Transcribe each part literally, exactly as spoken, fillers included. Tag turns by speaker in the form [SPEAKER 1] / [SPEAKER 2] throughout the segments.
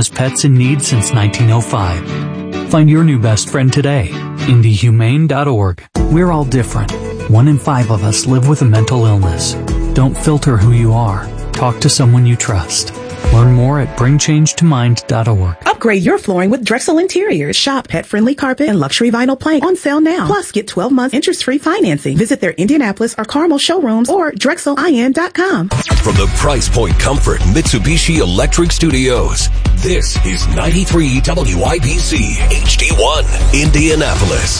[SPEAKER 1] as pets in need since nineteen oh five. Find your new best friend today. Indy Humane dot org. We're all different. One in five of us live with a mental illness. Don't filter who you are. Talk to someone you trust. Learn more at bring change to mind dot org.
[SPEAKER 2] Upgrade your flooring with Drexel Interiors. Shop pet-friendly carpet and luxury vinyl plank on sale now. Plus, get twelve months interest-free financing. Visit their Indianapolis or Carmel showrooms or drexel I N dot com.
[SPEAKER 3] From the Price Point Comfort Mitsubishi Electric Studios, this is ninety-three W I B C H D one, Indianapolis.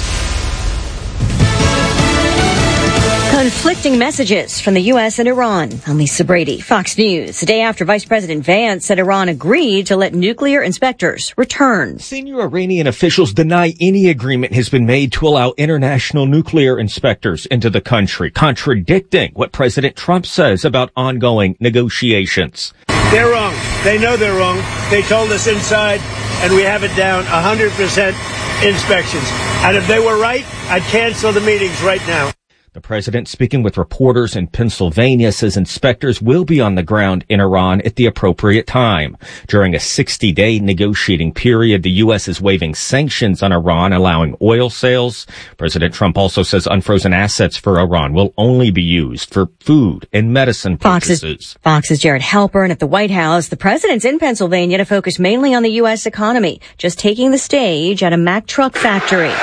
[SPEAKER 4] Conflicting messages from the U S and Iran. I'm Lisa Brady, Fox News. A day after Vice President Vance said Iran agreed to let nuclear inspectors return.
[SPEAKER 5] Senior Iranian officials deny any agreement has been made to allow international nuclear inspectors into the country, contradicting what President Trump says about ongoing negotiations.
[SPEAKER 6] They're wrong. They know they're wrong. They told us inside, and we have it down one hundred percent inspections. And if they were right, I'd cancel the meetings right now.
[SPEAKER 5] The president, speaking with reporters in Pennsylvania, says inspectors will be on the ground in Iran at the appropriate time. During a sixty-day negotiating period, the U S is waiving sanctions on Iran, allowing oil sales. President Trump also says unfrozen assets for Iran will only be used for food and medicine purchases.
[SPEAKER 4] Fox's, Fox's Jared Halpern at the White House. The president's in Pennsylvania to focus mainly on the U S economy, just taking the stage at a Mack truck factory.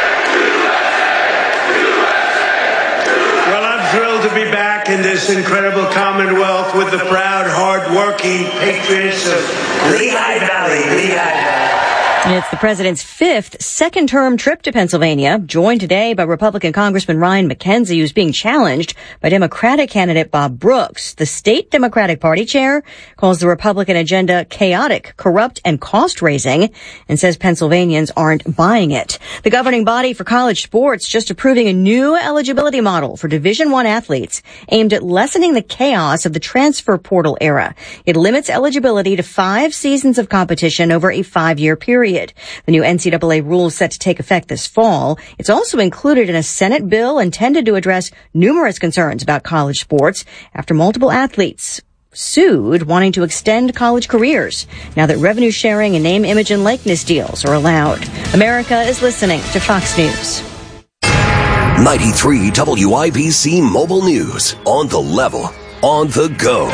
[SPEAKER 6] To be back in this incredible Commonwealth with the proud, hard-working patriots of Lehigh Valley, Lehigh Valley.
[SPEAKER 4] It's the president's fifth second-term trip to Pennsylvania, joined today by Republican Congressman Ryan McKenzie, who's being challenged by Democratic candidate Bob Brooks. The state Democratic Party chair calls the Republican agenda chaotic, corrupt, and cost-raising, and says Pennsylvanians aren't buying it. The governing body for college sports just approving a new eligibility model for Division I athletes aimed at lessening the chaos of the transfer portal era. It limits eligibility to five seasons of competition over a five-year period. The new N C double A rule is set to take effect this fall. It's also included in a Senate bill intended to address numerous concerns about college sports after multiple athletes sued wanting to extend college careers now that revenue sharing and name, image, and likeness deals are allowed. America is listening to Fox News.
[SPEAKER 3] ninety-three W I B C Mobile News. On the level. On the go.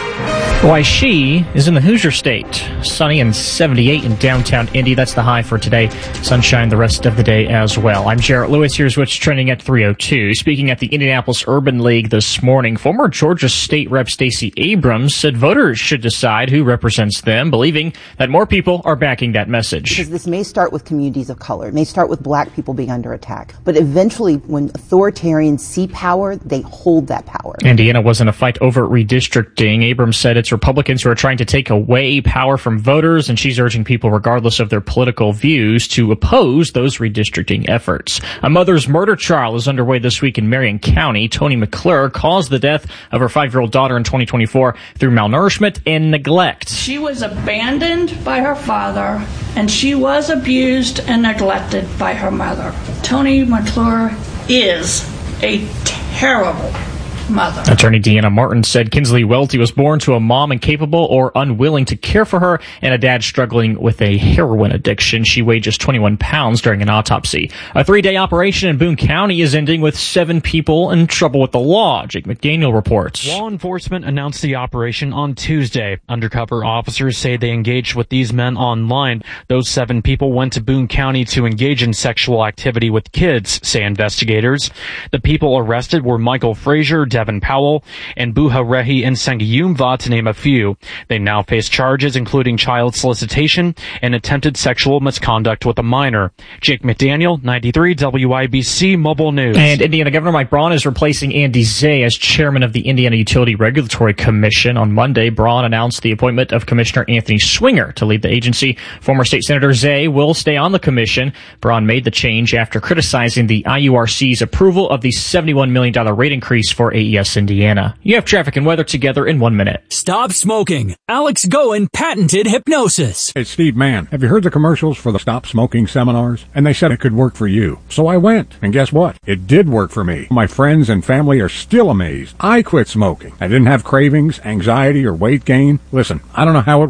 [SPEAKER 7] Waishi is in the Hoosier State. Sunny and seventy-eight in downtown Indy. That's the high for today. Sunshine the rest of the day as well. I'm Jarrett Lewis. Here's what's trending at three oh two. Speaking at the Indianapolis Urban League this morning, former Georgia State Rep Stacey Abrams said voters should decide who represents them, believing that more people are backing that message.
[SPEAKER 8] Because this may start with communities of color. It may start with black people being under attack. But eventually, when authoritarians see power, they hold that power.
[SPEAKER 7] Indiana was in a fight over redistricting. Abrams said it's Republicans who are trying to take away power from voters, and she's urging people, regardless of their political views, to oppose those redistricting efforts. A mother's murder trial is underway this week in Marion County. Toni McClure caused the death of her five-year-old daughter in twenty twenty-four through malnourishment and neglect.
[SPEAKER 9] She was abandoned by her father, and she was abused and neglected by her mother. Toni McClure is a terrible mother.
[SPEAKER 7] Attorney Deanna Martin said Kinsley Welty was born to a mom incapable or unwilling to care for her and a dad struggling with a heroin addiction. She weighed just twenty-one pounds during an autopsy. A three-day operation in Boone County is ending with seven people in trouble with the law. Jake McDaniel reports.
[SPEAKER 10] Law enforcement announced the operation on Tuesday. Undercover officers say they engaged with these men online. Those seven people went to Boone County to engage in sexual activity with kids, say investigators. The people arrested were Michael Frazier, Devin Powell, and Buharehi and Sengiyumva, to name a few. They now face charges including child solicitation and attempted sexual misconduct with a minor. Jake McDaniel, ninety-three W I B C Mobile News.
[SPEAKER 7] And Indiana Governor Mike Braun is replacing Andy Zay as chairman of the Indiana Utility Regulatory Commission. On Monday, Braun announced the appointment of Commissioner Anthony Swinger to lead the agency. Former State Senator Zay will stay on the commission. Braun made the change after criticizing the I U R C's approval of the seventy-one million dollars rate increase for A E S Indiana. You have traffic and weather together in one minute.
[SPEAKER 1] Stop smoking. Alex Goen patented hypnosis.
[SPEAKER 11] It's Steve Mann. Have you heard the commercials for the Stop Smoking seminars? And they said it could work for you. So I went. And guess what? It did work for me. My friends and family are still amazed. I quit smoking. I didn't have cravings, anxiety, or weight gain. Listen, I don't know how it works.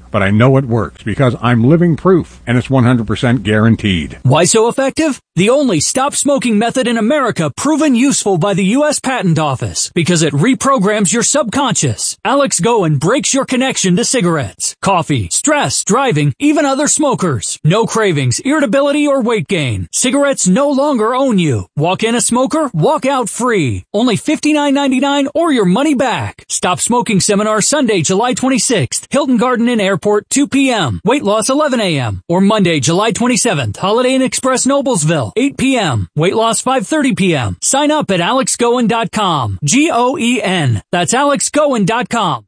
[SPEAKER 11] but I know it works because I'm living proof, and it's one hundred percent guaranteed.
[SPEAKER 1] Why so effective? The only stop smoking method in America proven useful by the U S Patent Office because it reprograms your subconscious. Alex Goen breaks your connection to cigarettes, coffee, stress, driving, even other smokers. No cravings, irritability, or weight gain. Cigarettes no longer own you. Walk in a smoker, walk out free. Only fifty-nine ninety-nine or your money back. Stop Smoking Seminar Sunday, July twenty-sixth. Hilton Garden Inn Airport, two p.m. Weight loss, eleven a.m. Or Monday, July twenty-seventh. Holiday Inn Express, Noblesville, eight p.m. Weight loss, five thirty p.m. Sign up at alex goen dot com. G O E N. That's alex goen dot com.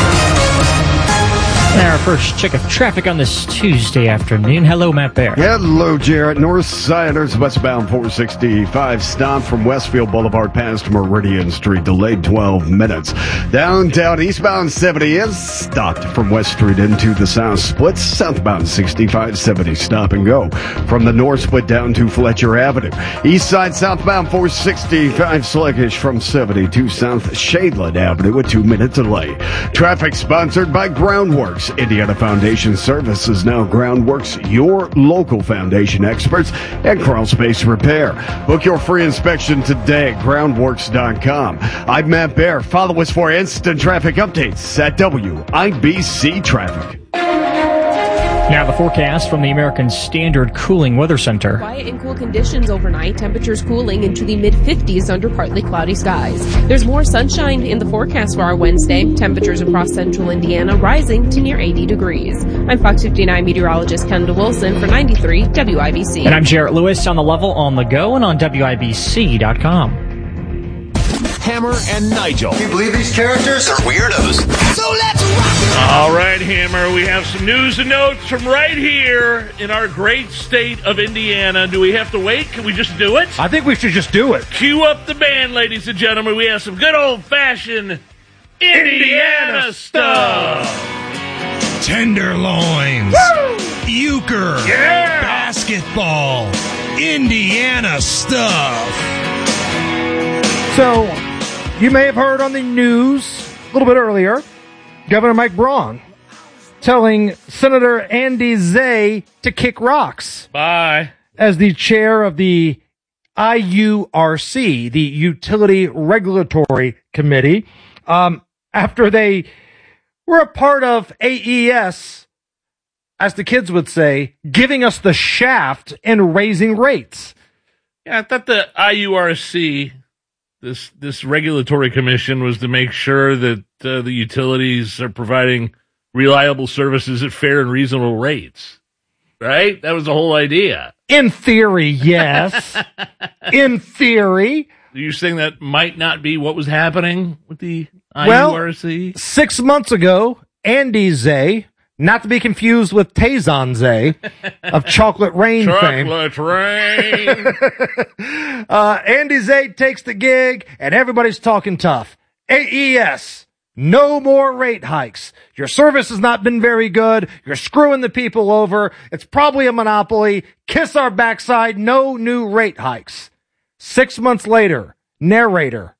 [SPEAKER 7] Our first check of traffic on this Tuesday afternoon. Hello, Matt Bear.
[SPEAKER 12] Hello, Jarrett. North Siders westbound four sixty-five stop from Westfield Boulevard past Meridian Street. Delayed twelve minutes. Downtown eastbound seventy is stopped from West Street into the South Split. Southbound sixty-five seventy stop and go from the North Split down to Fletcher Avenue. East side southbound four sixty-five sluggish from seventy to South Shadeland Avenue, a two-minute delay. Traffic sponsored by Groundworks. Indiana Foundation Services, now Groundworks, your local foundation experts at Crawl Space Repair. Book your free inspection today at groundworks dot com. I'm Matt Bear. Follow us for instant traffic updates at W I B C Traffic.
[SPEAKER 7] Now the forecast from the American Standard Cooling Weather Center.
[SPEAKER 13] Quiet and cool conditions overnight. Temperatures cooling into the mid-fifties under partly cloudy skies. There's more sunshine in the forecast for our Wednesday. Temperatures across central Indiana rising to near eighty degrees. I'm Fox fifty-nine meteorologist Kendall Wilson for ninety-three W I B C.
[SPEAKER 7] And I'm Jarrett Lewis on the level, on the go, and on W I B C dot com.
[SPEAKER 3] Hammer and Nigel.
[SPEAKER 14] Can you believe these characters are weirdos?
[SPEAKER 15] So let's rock it! All right, Hammer, we have some news and notes from right here in our great state of Indiana. Do we have to wait? Can we just do it?
[SPEAKER 16] I think we should just do it.
[SPEAKER 15] Cue up the band, ladies and gentlemen. We have some good old-fashioned Indiana, Indiana stuff.
[SPEAKER 17] Tenderloins.
[SPEAKER 15] Woo!
[SPEAKER 17] Euchre.
[SPEAKER 15] Yeah!
[SPEAKER 17] Basketball. Indiana stuff.
[SPEAKER 16] So, you may have heard on the news a little bit earlier, Governor Mike Braun telling Senator Andy Zay to kick rocks.
[SPEAKER 15] Bye.
[SPEAKER 16] As the chair of the I U R C, the Utility Regulatory Committee, um, after they were a part of A E S, as the kids would say, giving us the shaft and raising rates.
[SPEAKER 15] Yeah, I thought the I U R C... This this regulatory commission was to make sure that uh, the utilities are providing reliable services at fair and reasonable rates, right? That was the whole idea.
[SPEAKER 16] In theory, yes. In theory.
[SPEAKER 15] You're saying that might not be what was happening with the I U R C?
[SPEAKER 16] Well, six months ago, Andy Zay, not to be confused with Tazon Zay of Chocolate Rain fame.
[SPEAKER 15] Chocolate Rain.
[SPEAKER 16] uh, Andy Zay takes the gig, and everybody's talking tough. A E S, no more rate hikes. Your service has not been very good. You're screwing the people over. It's probably a monopoly. Kiss our backside. No new rate hikes. Six months later, narrator,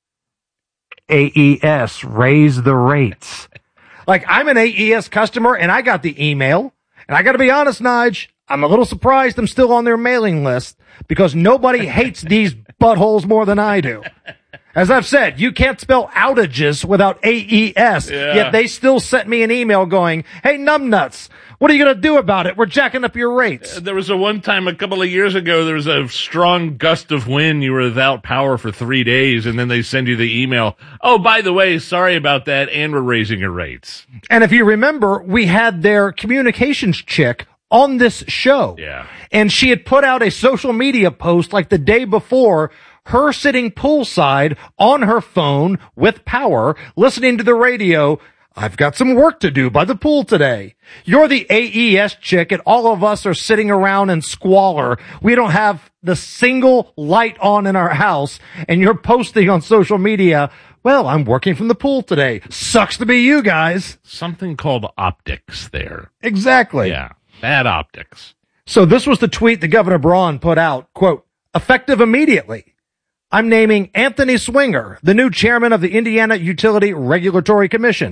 [SPEAKER 16] A E S raised the rates. Like, I'm an A E S customer, and I got the email. And I got to be honest, Nige, I'm a little surprised I'm still on their mailing list because nobody hates these buttholes more than I do. As I've said, you can't spell outages without A E S,
[SPEAKER 15] yeah.
[SPEAKER 16] Yet they still sent me an email going, hey, numbnuts, what are you going to do about it? We're jacking up your rates.
[SPEAKER 15] Uh, there was a one time a couple of years ago, there was a strong gust of wind. You were without power for three days, and then they send you the email. Oh, by the way, sorry about that, and we're raising your rates.
[SPEAKER 16] And if you remember, we had their communications chick on this show.
[SPEAKER 15] Yeah.
[SPEAKER 16] And she had put out a social media post like the day before, her sitting poolside on her phone with power, listening to the radio. I've got some work to do by the pool today. You're the A E S chick, and all of us are sitting around in squalor. We don't have the single light on in our house, and you're posting on social media, well, I'm working from the pool today. Sucks to be you guys.
[SPEAKER 15] Something called optics there.
[SPEAKER 16] Exactly.
[SPEAKER 15] Yeah, bad optics.
[SPEAKER 16] So this was the tweet that Governor Braun put out, quote, effective immediately. I'm naming Anthony Swinger, the new chairman of the Indiana Utility Regulatory Commission.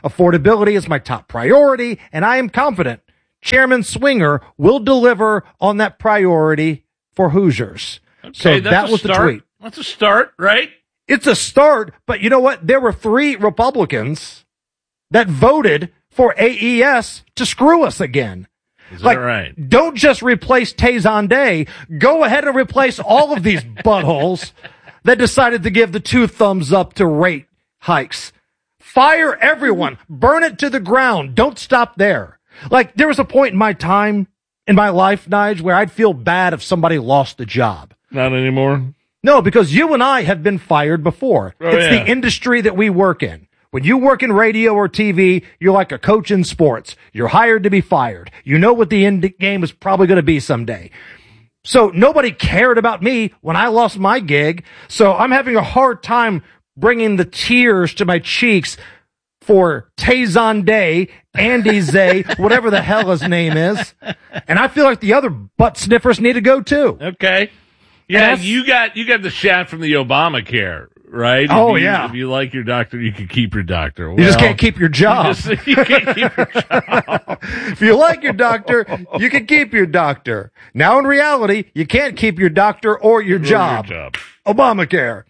[SPEAKER 16] Affordability is my top priority, and I am confident Chairman Swinger will deliver on that priority for Hoosiers.
[SPEAKER 15] Okay,
[SPEAKER 16] so
[SPEAKER 15] that's
[SPEAKER 16] that
[SPEAKER 15] a
[SPEAKER 16] was the
[SPEAKER 15] start.
[SPEAKER 16] tweet.
[SPEAKER 15] That's a start, right?
[SPEAKER 16] It's a start, but you know what? There were three Republicans that voted for A E S to screw us again.
[SPEAKER 15] Is
[SPEAKER 16] like,
[SPEAKER 15] that right?
[SPEAKER 16] Don't just replace Tayson Day. Go ahead and replace all of these buttholes that decided to give the two thumbs up to rate hikes. Fire everyone. Burn it to the ground. Don't stop there. Like, there was a point in my time, in my life, Nige, where I'd feel bad if somebody lost a job.
[SPEAKER 15] Not anymore?
[SPEAKER 16] No, because you and I have been fired before.
[SPEAKER 15] Oh,
[SPEAKER 16] it's
[SPEAKER 15] yeah.
[SPEAKER 16] the industry that we work in. When you work in radio or T V, you're like a coach in sports. You're hired to be fired. You know what the end game is probably going to be someday. So nobody cared about me when I lost my gig. So I'm having a hard time bringing the tears to my cheeks for Tayson Day, Andy Zay, whatever the hell his name is. And I feel like the other butt sniffers need to go too.
[SPEAKER 15] Okay. Yeah, you got you got the shot from the Obamacare, right?
[SPEAKER 16] Oh,
[SPEAKER 15] if you,
[SPEAKER 16] yeah.
[SPEAKER 15] If you like your doctor, you can keep your doctor. Well,
[SPEAKER 16] You just can't keep your job.
[SPEAKER 15] You, just, you can't keep your job.
[SPEAKER 16] If you like your doctor, you can keep your doctor. Now, in reality, you can't keep your doctor or your
[SPEAKER 15] Or
[SPEAKER 16] job.
[SPEAKER 15] your job.
[SPEAKER 16] Obamacare.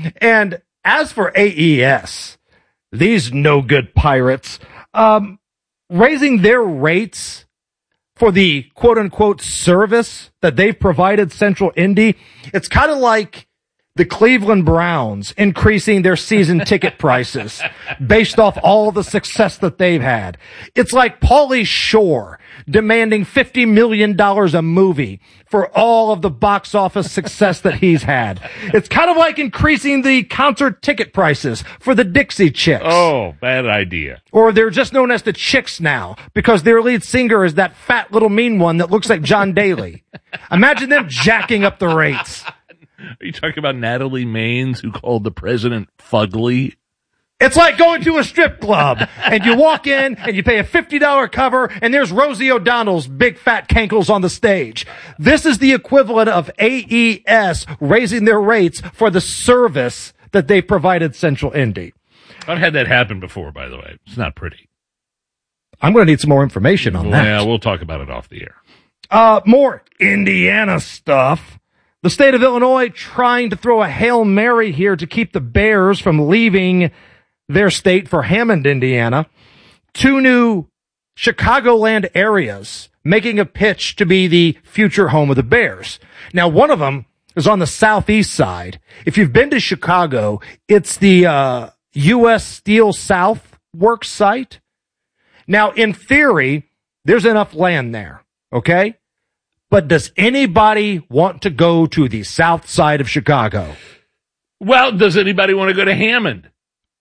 [SPEAKER 16] And as for A E S, these no-good pirates, um, raising their rates for the quote-unquote service that they've provided Central Indy, it's kind of like the Cleveland Browns increasing their season ticket prices based off all the success that they've had. It's like Pauly Shore demanding fifty million dollars a movie for all of the box office success that he's had. It's kind of like increasing the concert ticket prices for the Dixie Chicks.
[SPEAKER 15] Oh, bad idea.
[SPEAKER 16] Or they're just known as the Chicks now because their lead singer is that fat little mean one that looks like John Daly. Imagine them jacking up the rates.
[SPEAKER 15] Are you talking about Natalie Maines, who called the president fugly?
[SPEAKER 16] It's like going to a strip club and you walk in and you pay a fifty dollars cover and there's Rosie O'Donnell's big fat cankles on the stage. This is the equivalent of A E S raising their rates for the service that they provided Central Indy.
[SPEAKER 15] I've had that happen before, by the way. It's not pretty.
[SPEAKER 16] I'm going to need some more information on that.
[SPEAKER 15] Yeah, we'll talk about it off the air.
[SPEAKER 16] Uh, more Indiana stuff. The state of Illinois trying to throw a Hail Mary here to keep the Bears from leaving their state for Hammond, Indiana. Two new Chicagoland areas making a pitch to be the future home of the Bears. Now, one of them is on the southeast side. If you've been to Chicago, it's the uh, U S Steel South Works site. Now, in theory, there's enough land there, okay? But does anybody want to go to the south side of Chicago?
[SPEAKER 15] Well, does anybody want to go to Hammond?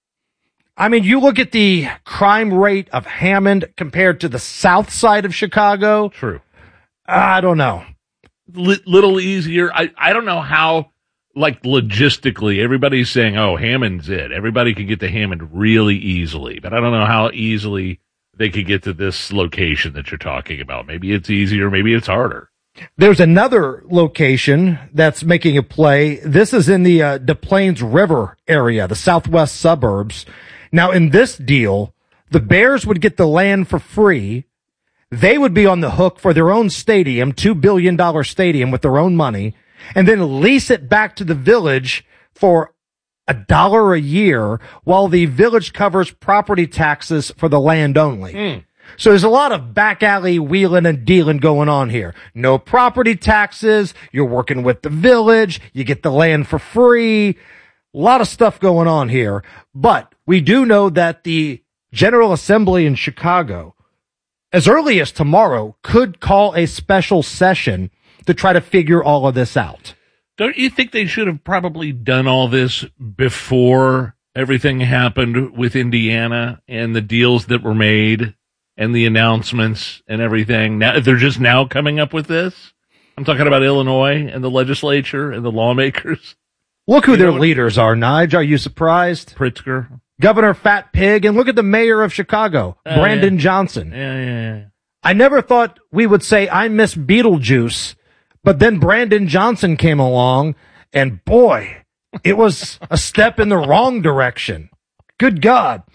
[SPEAKER 16] I mean, you look at the crime rate of Hammond compared to the south side of Chicago.
[SPEAKER 15] True.
[SPEAKER 16] I don't know.
[SPEAKER 15] L- little easier. I, I don't know how, like, logistically, everybody's saying, oh, Hammond's it. Everybody can get to Hammond really easily. But I don't know how easily they could get to this location that you're talking about. Maybe it's easier. Maybe it's harder.
[SPEAKER 16] There's another location that's making a play. This is in the uh, Des Plaines River area, the southwest suburbs. Now, in this deal, the Bears would get the land for free. They would be on the hook for their own stadium, two billion dollars stadium with their own money, and then lease it back to the village for a dollar a year while the village covers property taxes for the land only.
[SPEAKER 15] Mm.
[SPEAKER 16] So there's a lot of back alley wheeling and dealing going on here. No property taxes. You're working with the village. You get the land for free. A lot of stuff going on here. But we do know that the General Assembly in Chicago, as early as tomorrow, could call a special session to try to figure all of this out.
[SPEAKER 15] Don't you think they should have probably done all this before everything happened with Indiana and the deals that were made and the announcements and everything? Now they're just now coming up with this. I'm talking about Illinois and the legislature and the lawmakers.
[SPEAKER 16] Look who
[SPEAKER 15] You
[SPEAKER 16] their
[SPEAKER 15] know,
[SPEAKER 16] leaders are, Nige. Are you surprised?
[SPEAKER 15] Pritzker.
[SPEAKER 16] Governor Fat Pig, and look at the mayor of Chicago,
[SPEAKER 15] Oh,
[SPEAKER 16] Brandon
[SPEAKER 15] yeah.
[SPEAKER 16] Johnson.
[SPEAKER 15] Yeah, yeah, yeah.
[SPEAKER 16] I never thought we would say I miss Beetlejuice, but then Brandon Johnson came along, and boy, it was a step in the wrong direction. Good God.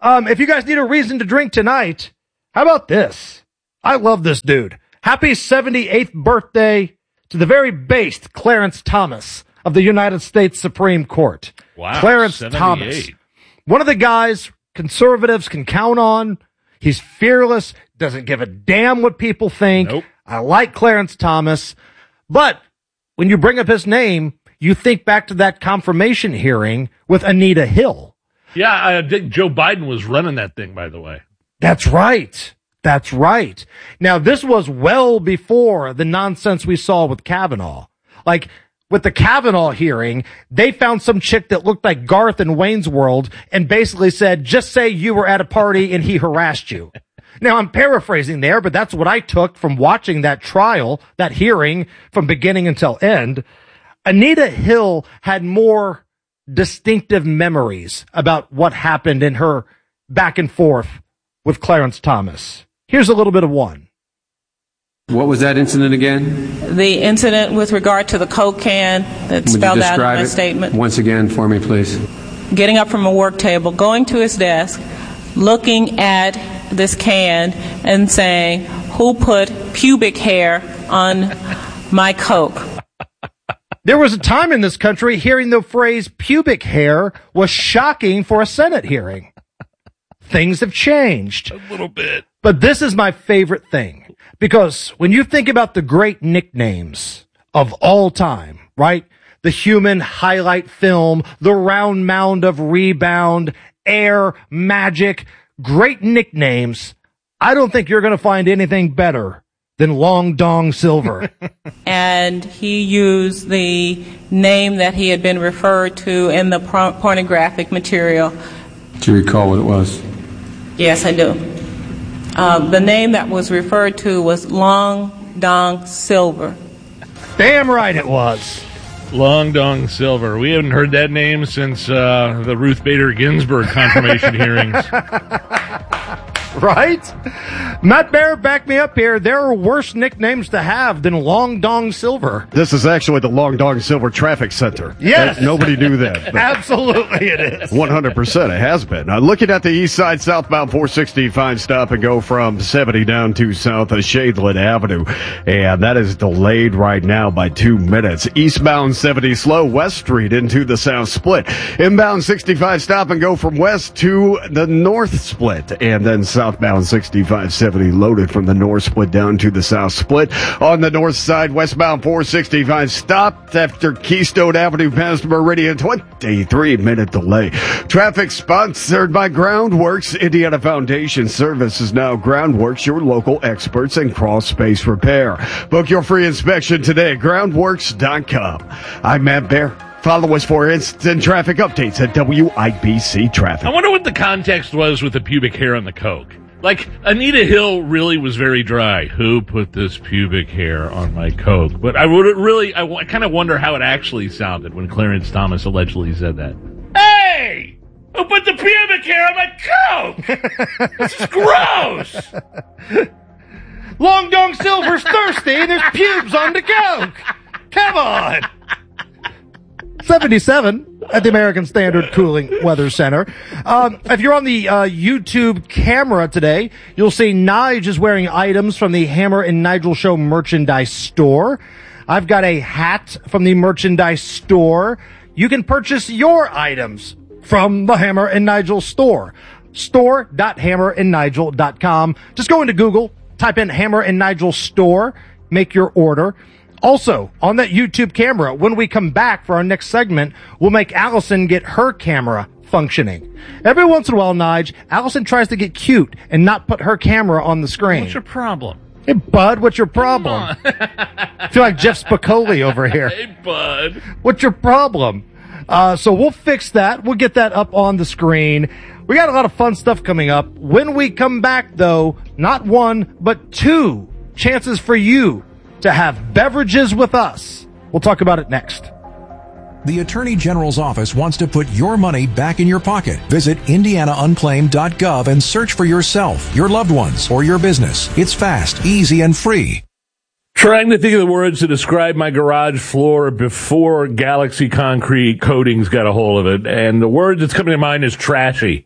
[SPEAKER 16] Um, if you guys need a reason to drink tonight, how about this? I love this dude. Happy seventy-eighth birthday to the very based Clarence Thomas of the United States Supreme Court.
[SPEAKER 15] Wow.
[SPEAKER 16] Clarence
[SPEAKER 15] seventy-eight.
[SPEAKER 16] Thomas. One of the guys conservatives can count on. He's fearless, doesn't give a damn what people think.
[SPEAKER 15] Nope.
[SPEAKER 16] I like Clarence Thomas. But when you bring up his name, you think back to that confirmation hearing with Anita Hill.
[SPEAKER 15] Yeah, I think Joe Biden was running that thing, by the way.
[SPEAKER 16] That's right. That's right. Now, this was well before the nonsense we saw with Kavanaugh. Like, with the Kavanaugh hearing, they found some chick that looked like Garth in Wayne's World and basically said, just say you were at a party and he harassed you. Now, I'm paraphrasing there, but that's what I took from watching that trial, that hearing, from beginning until end. Anita Hill had more distinctive memories about what happened in her back and forth with Clarence Thomas. Here's a little bit of one.
[SPEAKER 18] What was that incident again?
[SPEAKER 19] The incident with regard to the Coke can that's spelled out in my statement.
[SPEAKER 18] Once again for me, please.
[SPEAKER 19] Getting up from a work table, going to his desk, looking at this can and saying, who put pubic hair on my Coke?
[SPEAKER 16] There was a time in this country hearing the phrase pubic hair was shocking for a Senate hearing. Things have changed.
[SPEAKER 15] A little bit.
[SPEAKER 16] But this is my favorite thing, because when you think about the great nicknames of all time, right? The human highlight film, the round mound of rebound, air, magic, great nicknames. I don't think you're going to find anything better than Long Dong Silver.
[SPEAKER 19] And he used the name that he had been referred to in the por- pornographic material.
[SPEAKER 18] Do you recall what it was?
[SPEAKER 19] Yes, I do. Uh, the name that was referred to was Long Dong Silver.
[SPEAKER 16] Damn right it was.
[SPEAKER 15] Long Dong Silver. We haven't heard that name since uh, the Ruth Bader Ginsburg confirmation hearings.
[SPEAKER 16] Right? Matt Bear, back me up here. There are worse nicknames to have than Long Dong Silver.
[SPEAKER 12] This is actually the Long Dong Silver Traffic Center.
[SPEAKER 16] Yes.
[SPEAKER 12] That, nobody knew that.
[SPEAKER 16] Absolutely it is.
[SPEAKER 12] one hundred percent it has been. Now, looking at the east side, southbound four sixty-five stop and go from seventy down to south of Shadeland Avenue. And that is delayed right now by two minutes. Eastbound seventy slow, West Street into the south split. Inbound sixty-five stop and go from west to the north split. And then southbound sixty-five seventy loaded from the north split down to the south split. On the north side, westbound four sixty-five stopped after Keystone Avenue past Meridian. twenty-three minute delay. Traffic sponsored by Groundworks. Indiana Foundation Service is now Groundworks, your local experts in crawl space repair. Book your free inspection today at groundworks dot com. I'm Matt Bear. Follow us for instant traffic updates at W I B C Traffic.
[SPEAKER 15] I wonder what the context was with the pubic hair on the Coke. Like, Anita Hill really was very dry. Who put this pubic hair on my Coke? But I would really, I, w- I kind of wonder how it actually sounded when Clarence Thomas allegedly said that. Hey! Who put the pubic hair on my Coke? This is gross!
[SPEAKER 16] Long Dong Silver's thirsty and there's pubes on the Coke. Come on. seventy-seven at the American Standard Cooling Weather Center. Um, if you're on the uh, YouTube camera today, you'll see Nige is wearing items from the Hammer and Nigel Show merchandise store. I've got a hat from the merchandise store. You can purchase your items from the Hammer and Nigel store. store dot hammer and nigel dot com. Just go into Google, type in Hammer and Nigel store, make your order. Also, on that YouTube camera, when we come back for our next segment, we'll make Allison get her camera functioning. Every once in a while, Nige, Allison tries to get cute and not put her camera on the screen.
[SPEAKER 15] What's your problem?
[SPEAKER 16] Hey, bud, what's your problem? I feel like Jeff Spicoli over here.
[SPEAKER 15] Hey, bud.
[SPEAKER 16] What's your problem? Uh, so we'll fix that. We'll get that up on the screen. We got a lot of fun stuff coming up. When we come back, though, not one, but two chances for you to have beverages with us. We'll talk about it next.
[SPEAKER 20] The Attorney General's office wants to put your money back in your pocket. Visit indiana unclaimed dot gov and search for yourself, your loved ones, or your business. It's fast, easy, and free.
[SPEAKER 15] Trying to think of the words to describe my garage floor before Galaxy Concrete Coatings got a hold of it, and the word that's coming to mind is trashy.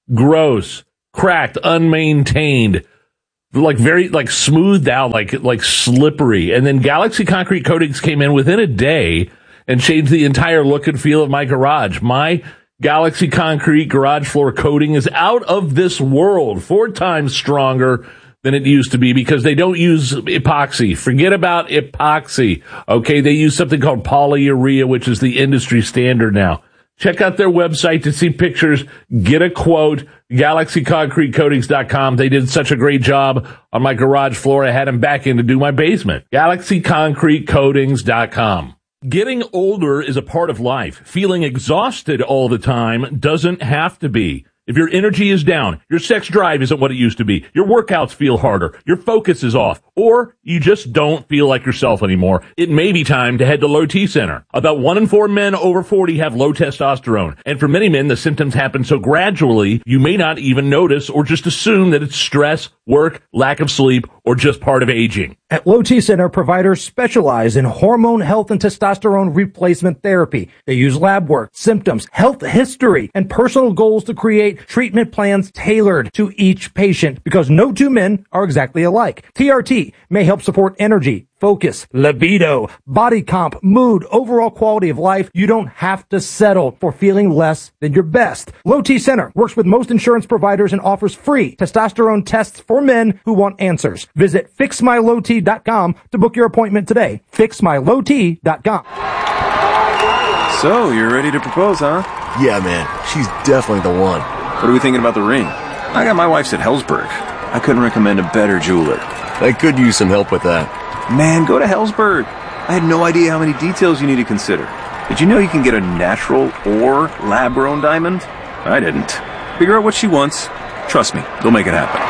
[SPEAKER 15] gross, cracked, unmaintained, like very, like smoothed out, like, like slippery. And then Galaxy Concrete Coatings came in within a day and changed the entire look and feel of my garage. My Galaxy Concrete garage floor coating is out of this world, four times stronger than it used to be because they don't use epoxy. Forget about epoxy. Okay. They use something called polyurea, which is the industry standard now. Check out their website to see pictures. Get a quote. Galaxy Concrete Coatings dot com. They did such a great job on my garage floor. I had them back in to do my basement. Galaxy Concrete Coatings dot com. Getting older is a part of life. Feeling exhausted all the time doesn't have to be. If your energy is down, your sex drive isn't what it used to be, your workouts feel harder, your focus is off, or you just don't feel like yourself anymore, it may be time to head to Low T Center. About one in four men over forty have low testosterone, and for many men, the symptoms happen so gradually, you may not even notice or just assume that it's stress, work, lack of sleep, or just part of aging.
[SPEAKER 16] At Low T Center, providers specialize in hormone health and testosterone replacement therapy. They use lab work, symptoms, health history, and personal goals to create treatment plans tailored to each patient because no two men are exactly alike. T R T may help support energy, focus, libido, body comp, mood, overall quality of life. You don't have to settle for feeling less than your best. Low T Center works with most insurance providers and offers free testosterone tests for men who want answers. Visit fix my low t dot com to book your appointment today. fix my low t dot com.
[SPEAKER 21] So, you're ready to propose, huh?
[SPEAKER 22] Yeah, man. She's definitely the one.
[SPEAKER 21] What are we thinking about the ring? I got my wife's at Hellsberg. I couldn't recommend a better jeweler.
[SPEAKER 22] I could use some help with that.
[SPEAKER 21] Man, go to Hellsberg. I had no idea how many details you need to consider. Did you know you can get a natural or lab-grown diamond? I didn't. Figure out what she wants. Trust me, they'll make it happen.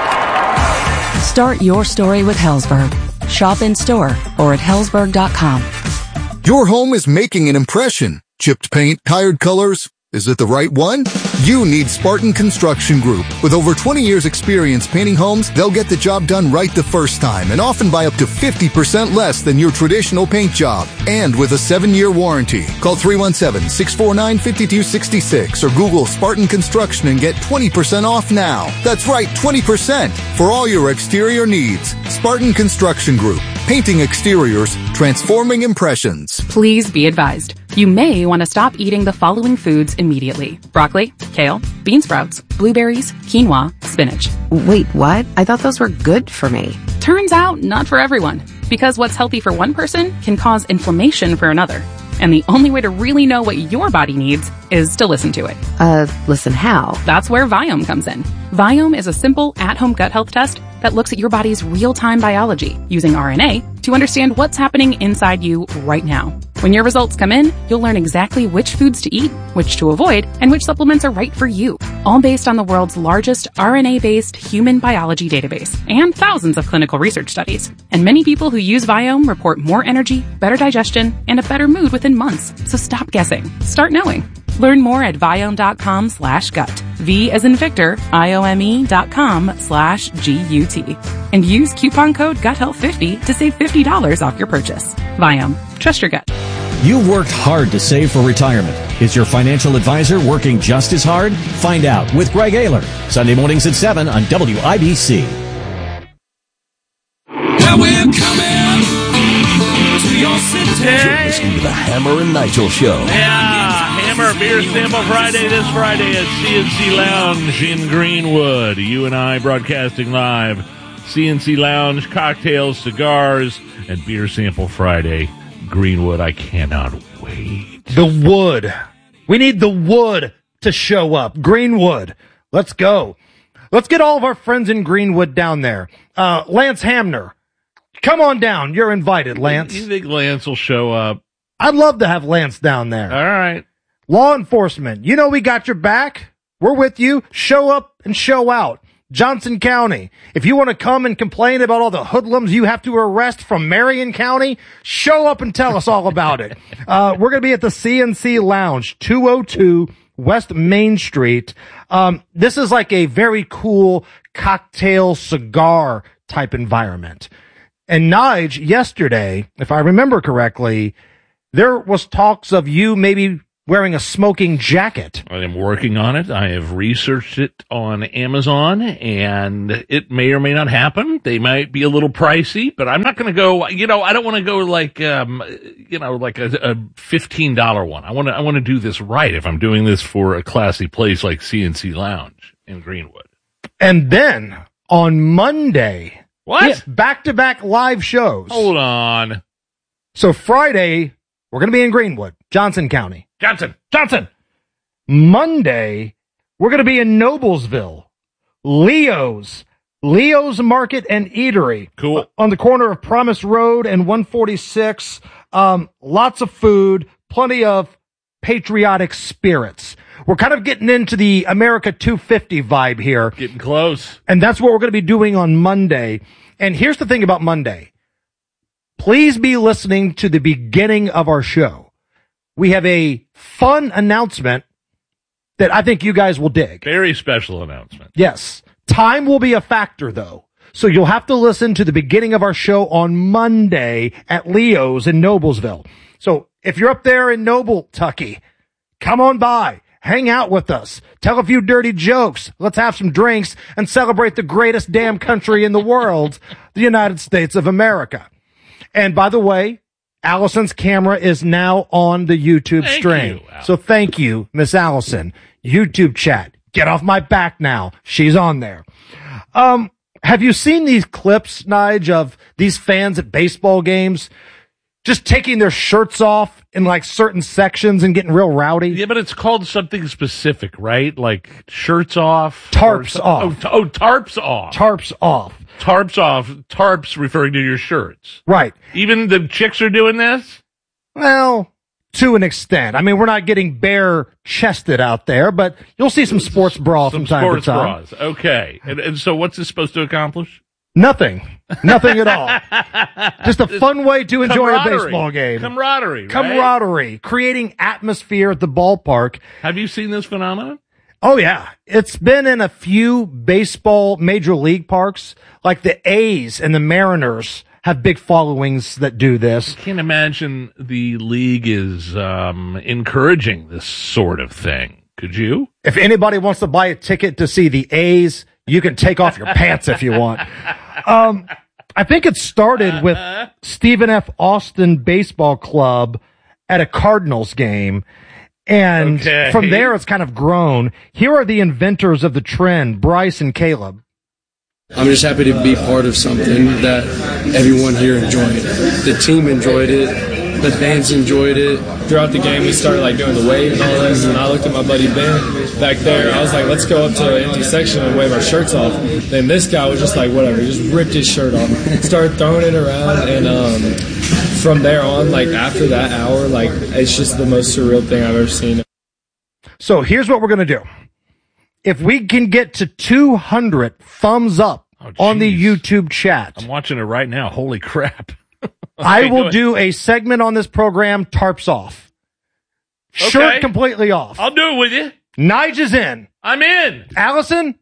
[SPEAKER 23] Start your story with Hellsberg. Shop in store or at hellsberg dot com.
[SPEAKER 24] Your home is making an impression. Chipped paint, tired colors. Is it the right one? You need Spartan Construction Group. With over twenty years experience painting homes, they'll get the job done right the first time and often by up to fifty percent less than your traditional paint job. And with a seven-year warranty. Call three one seven, six four nine, five two six six or Google Spartan Construction and get twenty percent off now. That's right, twenty percent for all your exterior needs. Spartan Construction Group. Painting exteriors, transforming impressions.
[SPEAKER 25] Please be advised. You may want to stop eating the following foods immediately. Broccoli, kale, bean sprouts, blueberries, quinoa, spinach.
[SPEAKER 26] Wait, what? I thought those were good for me.
[SPEAKER 25] Turns out, not for everyone. Because what's healthy for one person can cause inflammation for another. And the only way to really know what your body needs is to listen to it.
[SPEAKER 26] Uh, listen how?
[SPEAKER 25] That's where Viome comes in. Viome is a simple at-home gut health test that looks at your body's real-time biology using R N A to understand what's happening inside you right now. When your results come in, you'll learn exactly which foods to eat, which to avoid, and which supplements are right for you. All based on the world's largest R N A-based human biology database and thousands of clinical research studies. And many people who use Viome report more energy, better digestion, and a better mood within months. So stop guessing. Start knowing. Learn more at Viome.com slash gut. V as in Victor, I-O-M-E dot com slash G-U-T. And use coupon code gut health fifty to save fifty dollars off your purchase. Viome. Trust your gut.
[SPEAKER 27] You've worked hard to save for retirement. Is your financial advisor working just as hard? Find out with Greg Ayler. Sunday mornings at seven on W I B C.
[SPEAKER 17] Now we're coming to your city.
[SPEAKER 3] You're listening to the Hammer and Nigel Show.
[SPEAKER 15] Yeah, Hammer Beer Sample Friday this Friday at C N C Lounge in Greenwood. You and I broadcasting live. C N C Lounge, cocktails, cigars, and Beer Sample Friday. Greenwood, I cannot wait.
[SPEAKER 16] The wood. We need the wood to show up. Greenwood. Let's go. Let's get all of our friends in Greenwood down there. Uh, Lance Hamner. Come on down. You're invited, Lance.
[SPEAKER 15] You think Lance will show up?
[SPEAKER 16] I'd love to have Lance down there.
[SPEAKER 15] All right.
[SPEAKER 16] Law enforcement. You know we got your back. We're with you. Show up and show out. Johnson County. If you want to come and complain about all the hoodlums you have to arrest from Marion County, show up and tell us all about it. Uh, we're going to be at the C N C Lounge, two oh two West Main Street. Um, this is like a very cool cocktail cigar type environment. And Nige, yesterday, if I remember correctly, there was talks of you maybe wearing a smoking jacket.
[SPEAKER 15] I am working on it. I have researched it on Amazon, and it may or may not happen. They might be a little pricey, but I'm not going to go, you know, I don't want to go like, um, you know, like a, a fifteen dollars one. I want to, I want to do this right if I'm doing this for a classy place like C N C Lounge in Greenwood.
[SPEAKER 16] And then on Monday,
[SPEAKER 15] what?
[SPEAKER 16] Back-to-back live shows.
[SPEAKER 15] Hold on.
[SPEAKER 16] So Friday, we're going to be in Greenwood, Johnson County.
[SPEAKER 15] Johnson.
[SPEAKER 16] Johnson. Monday, we're going to be in Noblesville. Leo's. Leo's Market and Eatery.
[SPEAKER 15] Cool.
[SPEAKER 16] On the corner of Promise Road and one forty-six. Um, lots of food, plenty of patriotic spirits. We're kind of getting into the America two fifty vibe here.
[SPEAKER 15] Getting close.
[SPEAKER 16] And that's what we're going to be doing on Monday. And here's the thing about Monday. Please be listening to the beginning of our show. We have a fun announcement that I think you guys will dig.
[SPEAKER 15] Very special announcement.
[SPEAKER 16] Yes. Time will be a factor, though. So you'll have to listen to the beginning of our show on Monday at Leo's in Noblesville. So if you're up there in Noble, Tucky, come on by. Hang out with us. Tell a few dirty jokes. Let's have some drinks and celebrate the greatest damn country in the world, the United States of America. And by the way, Allison's camera is now on the YouTube
[SPEAKER 15] thank
[SPEAKER 16] stream.
[SPEAKER 15] You,
[SPEAKER 16] so thank you, Miss Allison. YouTube chat. Get off my back now. She's on there. Um, have you seen these clips, Nige, of these fans at baseball games just taking their shirts off in like certain sections and getting real rowdy?
[SPEAKER 15] Yeah, but it's called something specific, right? Like shirts off.
[SPEAKER 16] Tarps
[SPEAKER 15] or,
[SPEAKER 16] off.
[SPEAKER 15] Oh, oh, tarps off.
[SPEAKER 16] Tarps off.
[SPEAKER 15] Tarps off. Tarps referring to your shirts.
[SPEAKER 16] Right.
[SPEAKER 15] Even the chicks are doing this?
[SPEAKER 16] Well, to an extent. I mean, we're not getting bare chested out there, but you'll see some sports bra
[SPEAKER 15] some
[SPEAKER 16] from time
[SPEAKER 15] sports
[SPEAKER 16] to time.
[SPEAKER 15] Bras. Okay. And, and so what's this supposed to accomplish?
[SPEAKER 16] Nothing. Nothing at all. Just a fun way to enjoy a baseball game.
[SPEAKER 15] Camaraderie. Right?
[SPEAKER 16] Camaraderie. Creating atmosphere at the ballpark.
[SPEAKER 15] Have you seen this phenomenon?
[SPEAKER 16] Oh, yeah. It's been in a few baseball major league parks, like the A's and the Mariners have big followings that do this.
[SPEAKER 15] I can't imagine the league is um, encouraging this sort of thing. Could you?
[SPEAKER 16] If anybody wants to buy a ticket to see the A's, you can take off your pants if you want. Um, I think it started with Stephen F. Austin Baseball Club at a Cardinals game. And
[SPEAKER 15] okay.
[SPEAKER 16] From there, it's kind of grown. Here are the inventors of the trend, Bryce and Caleb.
[SPEAKER 2] I'm just happy to be part of something that everyone here enjoyed. The team enjoyed it. The fans enjoyed it.
[SPEAKER 4] Throughout the game, we started like doing the wave and all this, and I looked at my buddy Ben back there. I was like, let's go up to an empty section and wave our shirts off. Then this guy was just like, whatever, he just ripped his shirt off, started throwing it around, and um, from there on, like after that hour, like it's just the most surreal thing I've ever seen.
[SPEAKER 16] So here's what we're gonna do. If we can get to two hundred thumbs up oh, on the YouTube chat.
[SPEAKER 15] I'm watching it right now. Holy crap. Okay,
[SPEAKER 16] I will do a segment on this program, tarps off.
[SPEAKER 15] Okay.
[SPEAKER 16] Shirt completely off.
[SPEAKER 15] I'll do it with you.
[SPEAKER 16] Nige is in.
[SPEAKER 15] I'm in.
[SPEAKER 16] Allison?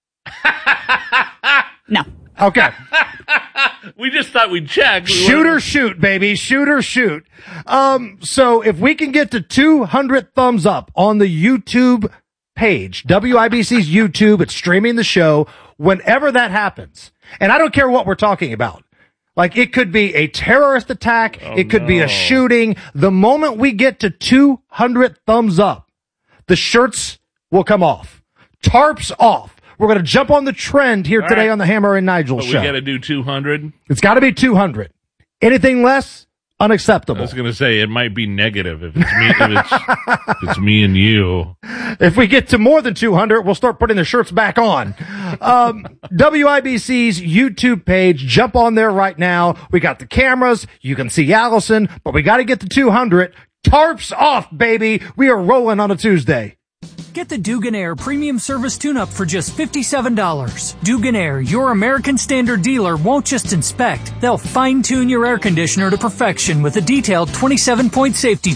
[SPEAKER 5] No.
[SPEAKER 16] Okay.
[SPEAKER 15] We just thought we'd check. We
[SPEAKER 16] shoot or shoot, baby. Shoot or shoot. Um, so if we can get to two hundred thumbs up on the YouTube page, W I B C's YouTube, it's streaming the show, whenever that happens. And I don't care what we're talking about. Like, it could be a terrorist attack.
[SPEAKER 15] Oh,
[SPEAKER 16] it could
[SPEAKER 15] no.
[SPEAKER 16] be a shooting. The moment we get to two hundred thumbs up, the shirts will come off. Tarps off. We're going to jump on the trend here
[SPEAKER 15] All
[SPEAKER 16] today
[SPEAKER 15] right.
[SPEAKER 16] on the Hammer and Nigel
[SPEAKER 15] but
[SPEAKER 16] show.
[SPEAKER 15] We got to do two hundred.
[SPEAKER 16] It's got to be two hundred. Anything less, unacceptable.
[SPEAKER 15] I was going to say it might be negative if it's me, if it's, if it's me and you.
[SPEAKER 16] If we get to more than two hundred, we'll start putting the shirts back on. Um, W I B C's YouTube page, jump on there right now. We got the cameras. You can see Allison, but we got to get to two hundred. Tarps off, baby. We are rolling on a Tuesday.
[SPEAKER 1] Get the Dugan Air Premium Service Tune-Up for just fifty-seven dollars. Dugan Air, your American Standard dealer, won't just inspect. They'll fine-tune your air conditioner to perfection with a detailed twenty-seven point safety check.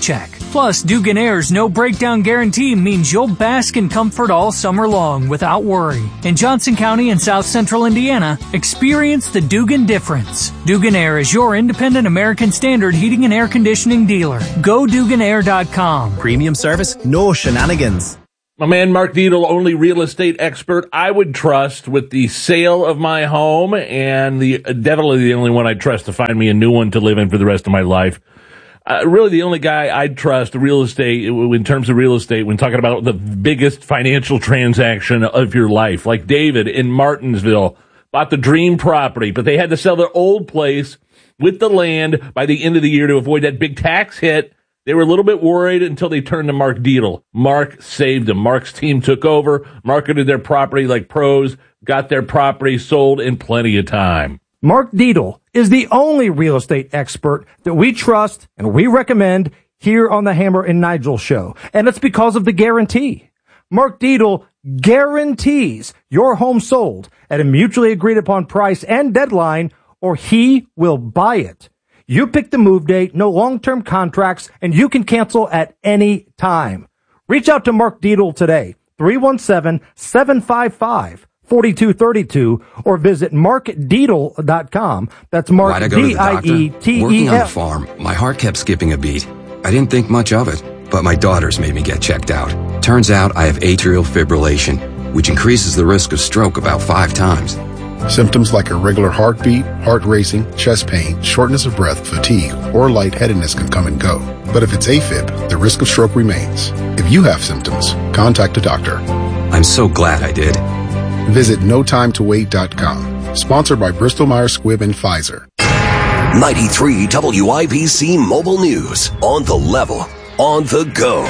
[SPEAKER 1] Plus, Dugan Air's no breakdown guarantee means you'll bask in comfort all summer long without worry. In Johnson County and South Central Indiana, experience the Dugan difference. Dugan Air is your independent American Standard heating and air conditioning dealer. Go Dugan Air dot com.
[SPEAKER 5] Premium service, no shenanigans.
[SPEAKER 15] My man Mark Dietel, only real estate expert I would trust with the sale of my home, and the definitely the only one I'd trust to find me a new one to live in for the rest of my life. Uh, really the only guy I'd trust real estate, in terms of real estate, when talking about the biggest financial transaction of your life. Like David in Martinsville bought the dream property, but they had to sell their old place with the land by the end of the year to avoid that big tax hit. They were a little bit worried until they turned to Mark Dietel. Mark saved them. Mark's team took over, marketed their property like pros, got their property sold in plenty of time.
[SPEAKER 16] Mark Dietel is the only real estate expert that we trust and we recommend here on the Hammer and Nigel show. And it's because of the guarantee. Mark Dietel guarantees your home sold at a mutually agreed upon price and deadline, or he will buy it. You pick the move date, no long-term contracts, and you can cancel at any time. Reach out to Mark Dietel today, three one seven, seven five five, four two three two, or visit mark dietel dot com. That's Mark, D I E T E L.
[SPEAKER 6] Working on the farm, my heart kept skipping a beat. I didn't think much of it, but my daughters made me get checked out. Turns out I have atrial fibrillation, which increases the risk of stroke about five times.
[SPEAKER 8] Symptoms like irregular heartbeat, heart racing, chest pain, shortness of breath, fatigue, or lightheadedness can come and go. But if it's AFib, the risk of stroke remains. If you have symptoms, contact a doctor.
[SPEAKER 6] I'm so glad I did.
[SPEAKER 8] Visit no time to wait dot com. Sponsored by Bristol Myers Squibb and Pfizer.
[SPEAKER 3] ninety-three W I B C Mobile News. On the level. On the go.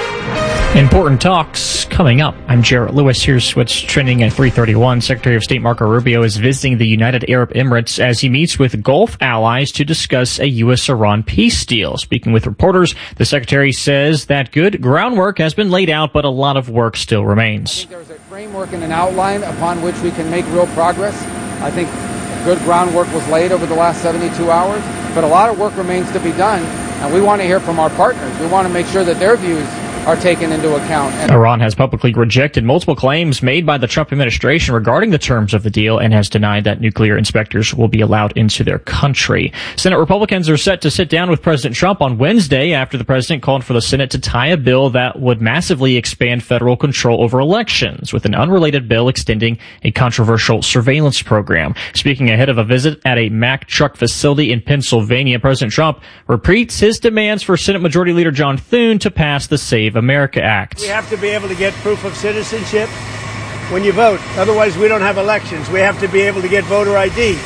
[SPEAKER 7] Important talks coming up. I'm Jarrett Lewis. Here's what's trending at three thirty-one. Secretary of State Marco Rubio is visiting the United Arab Emirates as he meets with Gulf allies to discuss a U S Iran peace deal. Speaking with reporters, the secretary says that good groundwork has been laid out, but a lot of work still remains.
[SPEAKER 9] I think there's a framework and an outline upon which we can make real progress. I think good groundwork was laid over the last seventy-two hours, but a lot of work remains to be done, and we want to hear from our partners. We want to make sure that their views are taken into account. And
[SPEAKER 7] Iran has publicly rejected multiple claims made by the Trump administration regarding the terms of the deal and has denied that nuclear inspectors will be allowed into their country. Senate Republicans are set to sit down with President Trump on Wednesday after the president called for the Senate to tie a bill that would massively expand federal control over elections, with an unrelated bill extending a controversial surveillance program. Speaking ahead of a visit at a Mack truck facility in Pennsylvania, President Trump repeats his demands for Senate Majority Leader John Thune to pass the Save America Act.
[SPEAKER 10] We have to be able to get proof of citizenship when you vote. Otherwise, we don't have elections. We have to be able to get voter I D.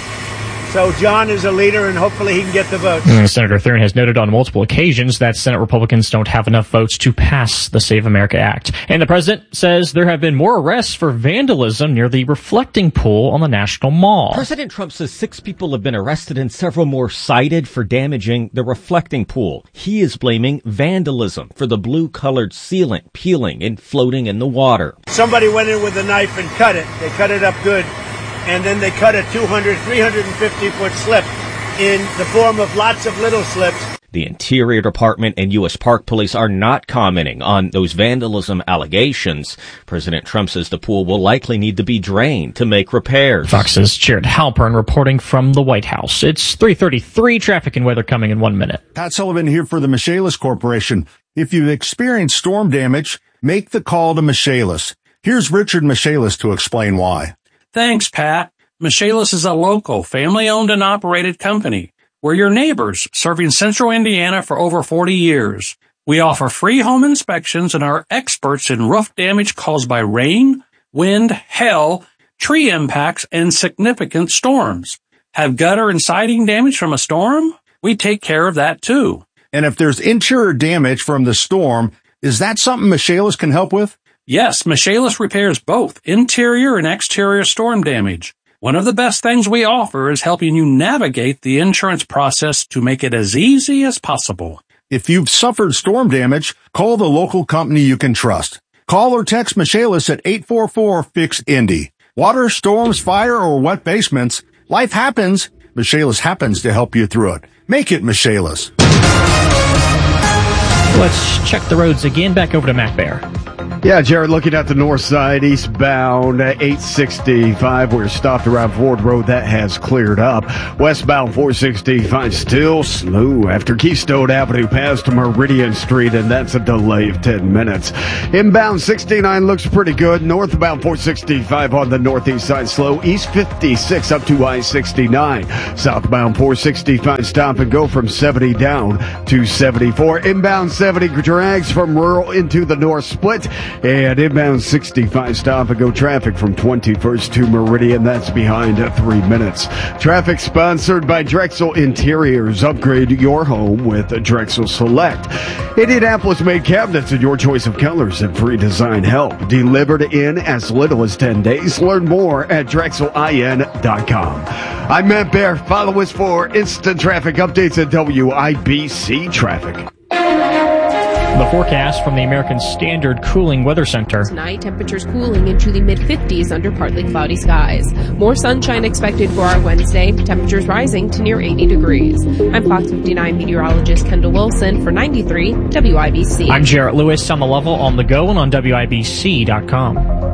[SPEAKER 10] So John is a leader, and hopefully he can get the votes.
[SPEAKER 7] Mm, Senator Thune has noted on multiple occasions that Senate Republicans don't have enough votes to pass the Save America Act. And the president says there have been more arrests for vandalism near the reflecting pool on the National Mall.
[SPEAKER 11] President Trump says six people have been arrested and several more cited for damaging the reflecting pool. He is blaming vandalism for the blue-colored sealant peeling and floating in the water.
[SPEAKER 10] Somebody went in with a knife and cut it. They cut it up good. And then they cut a two hundred, three hundred fifty foot slip in the form of lots of little slips.
[SPEAKER 11] The Interior Department and U S Park Police are not commenting on those vandalism allegations. President Trump says the pool will likely need to be drained to make repairs.
[SPEAKER 7] Fox's Jared Halpern reporting from the White House. It's three thirty-three, traffic and weather coming in one minute.
[SPEAKER 13] Pat Sullivan here for the Michaelis Corporation. If you've experienced storm damage, make the call to Michaelis. Here's Richard Michaelis to explain why.
[SPEAKER 28] Thanks, Pat. Michaelis is a local, family-owned and operated company. We're your neighbors, serving Central Indiana for over forty years. We offer free home inspections and are experts in roof damage caused by rain, wind, hail, tree impacts, and significant storms. Have gutter and siding damage from a storm? We take care of that, too.
[SPEAKER 13] And if there's interior damage from the storm, is that something Michaelis can help with?
[SPEAKER 28] Yes, Michaelis repairs both interior and exterior storm damage. One of the best things we offer is helping you navigate the insurance process to make it as easy as possible.
[SPEAKER 13] If you've suffered storm damage, call the local company you can trust. Call or text Michaelis at eight four four, F I X, Indy. Water, storms, fire, or wet basements, life happens. Michaelis happens to help you through it. Make it Michaelis.
[SPEAKER 7] Let's check the roads again. Back over to Mac Bear.
[SPEAKER 12] Yeah, Jared, looking at the north side, eastbound eight sixty-five, we're stopped around Ford Road. That has cleared up. Westbound four sixty-five, still slow after Keystone Avenue past Meridian Street, and that's a delay of ten minutes. Inbound sixty-nine looks pretty good. Northbound four sixty-five on the northeast side, slow. East fifty-six up to I sixty-nine. Southbound four sixty-five, stop and go from seventy down to seventy-four. Inbound seventy drags from rural into the north split. And inbound sixty-five stop and go traffic from twenty-first to Meridian. That's behind three minutes. Traffic sponsored by Drexel Interiors. Upgrade your home with Drexel Select. Indianapolis made cabinets in your choice of colors and free design help. Delivered in as little as ten days. Learn more at drexel I N dot com. I'm Matt Bear. Follow us for instant traffic updates at W I B C Traffic.
[SPEAKER 7] The forecast from the American Standard Cooling Weather Center.
[SPEAKER 14] Tonight, temperatures cooling into the mid-fifties under partly cloudy skies. More sunshine expected for our Wednesday. Temperatures rising to near eighty degrees. I'm Fox fifty-nine meteorologist Kendall Wilson for ninety-three W I B C.
[SPEAKER 7] I'm Jarrett Lewis on the level on the go and on W I B C dot com.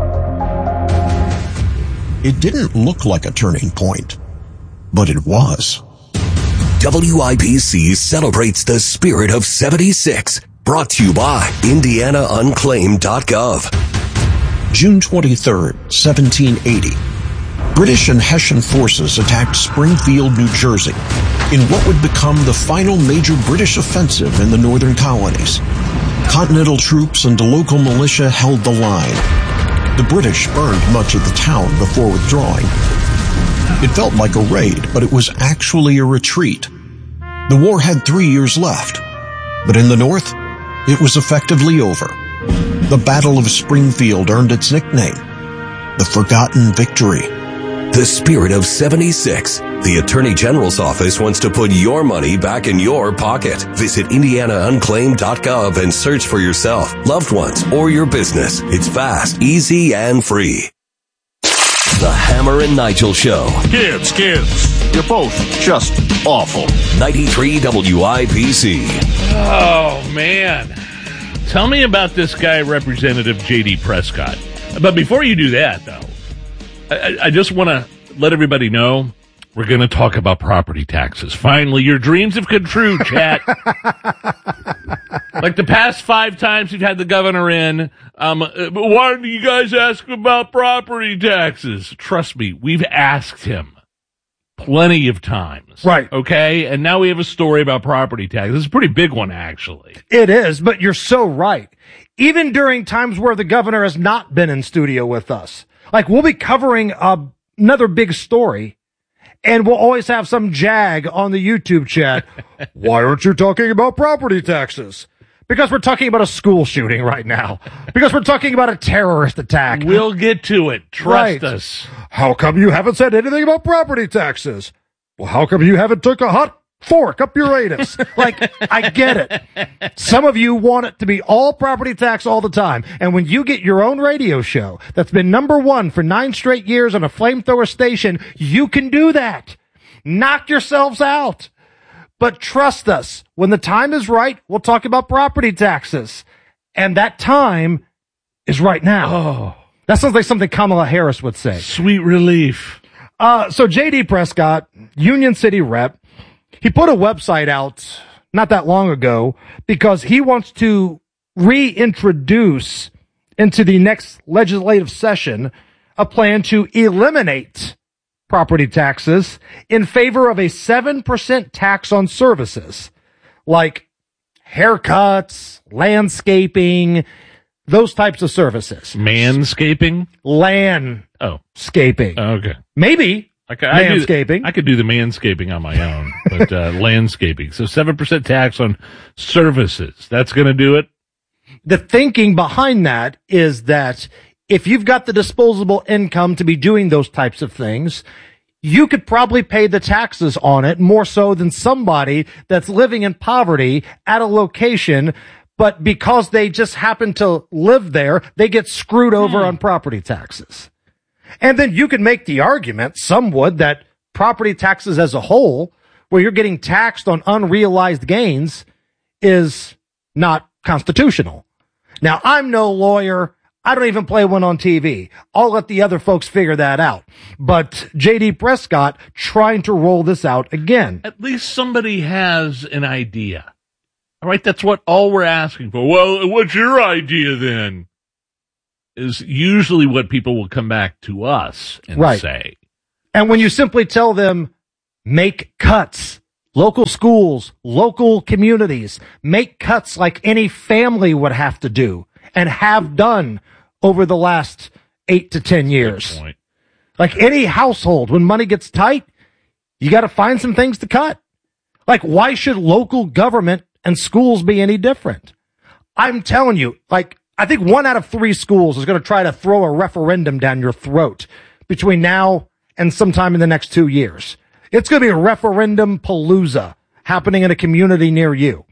[SPEAKER 18] It didn't look like a turning point, but it was.
[SPEAKER 3] W I B C celebrates the spirit of seventy-six. Brought to you by Indiana Unclaimed dot gov.
[SPEAKER 18] June twenty-third, seventeen eighty. British and Hessian forces attacked Springfield, New Jersey, in what would become the final major British offensive in the northern colonies. Continental troops and the local militia held the line. The British burned much of the town before withdrawing. It felt like a raid, but it was actually a retreat. The war had three years left, but in the north, it was effectively over. The Battle of Springfield earned its nickname, the Forgotten Victory.
[SPEAKER 3] The spirit of seventy-six. The Attorney General's office wants to put your money back in your pocket. Visit Indiana Unclaimed dot gov and search for yourself, loved ones, or your business. It's fast, easy, and free. The Hammer and Nigel Show.
[SPEAKER 13] Kids, kids, you're both just awful.
[SPEAKER 3] ninety-three W I B C.
[SPEAKER 15] Oh, man. Tell me about this guy, Representative J D Prescott. But before you do that, though, I, I just want to let everybody know we're going to talk about property taxes. Finally, your dreams have come true, chat. Like the past five times we've had the governor in, um, why don't you guys ask about property taxes? Trust me, we've asked him plenty of times.
[SPEAKER 16] Right.
[SPEAKER 15] Okay? And now we have a story about property taxes. It's a pretty big one, actually.
[SPEAKER 16] It is, but you're so right. Even during times where the governor has not been in studio with us, like we'll be covering uh, another big story, and we'll always have some jag on the YouTube chat. Why aren't you talking about property taxes? Because we're talking about a school shooting right now. Because we're talking about a terrorist attack.
[SPEAKER 15] We'll get to it. Trust right. us.
[SPEAKER 16] How come you haven't said anything about property taxes? Well, how come you haven't took a hot fork up your anus? Like, I get it. Some of you want it to be all property tax all the time. And when you get your own radio show that's been number one for nine straight years on a flamethrower station, you can do that. Knock yourselves out. But trust us, when the time is right, we'll talk about property taxes. And that time is right now.
[SPEAKER 15] Oh.
[SPEAKER 16] That sounds like something Kamala Harris would say.
[SPEAKER 15] Sweet relief.
[SPEAKER 16] Uh, so J D Prescott, Union City rep, he put a website out not that long ago because he wants to reintroduce into the next legislative session a plan to eliminate property taxes in favor of a seven percent tax on services like haircuts, landscaping, those types of services.
[SPEAKER 15] Manscaping?
[SPEAKER 16] Landscaping.
[SPEAKER 15] Oh. Okay.
[SPEAKER 16] Maybe
[SPEAKER 15] I could, I
[SPEAKER 16] manscaping.
[SPEAKER 15] Do, I could do the manscaping on my own, but uh, landscaping. So seven percent tax on services. That's going to do it?
[SPEAKER 16] The thinking behind that is that if you've got the disposable income to be doing those types of things, you could probably pay the taxes on it more so than somebody that's living in poverty at a location, but because they just happen to live there, they get screwed over mm. on property taxes. And then you can make the argument, some would, that property taxes as a whole, where you're getting taxed on unrealized gains, is not constitutional. Now, I'm no lawyer. I don't even play one on T V. I'll let the other folks figure that out. But J D Prescott trying to roll this out again.
[SPEAKER 15] At least somebody has an idea. All right, that's what all we're asking for. Well, what's your idea then? Is usually what people will come back to us and
[SPEAKER 16] right.
[SPEAKER 15] say.
[SPEAKER 16] And when you simply tell them, make cuts, local schools, local communities, make cuts like any family would have to do and have done over the last eight to ten years. Like any household, when money gets tight, you got to find some things to cut. Like, why should local government and schools be any different? I'm telling you, like, I think one out of three schools is going to try to throw a referendum down your throat between now and sometime in the next two years. It's going to be a referendum palooza happening in a community near you.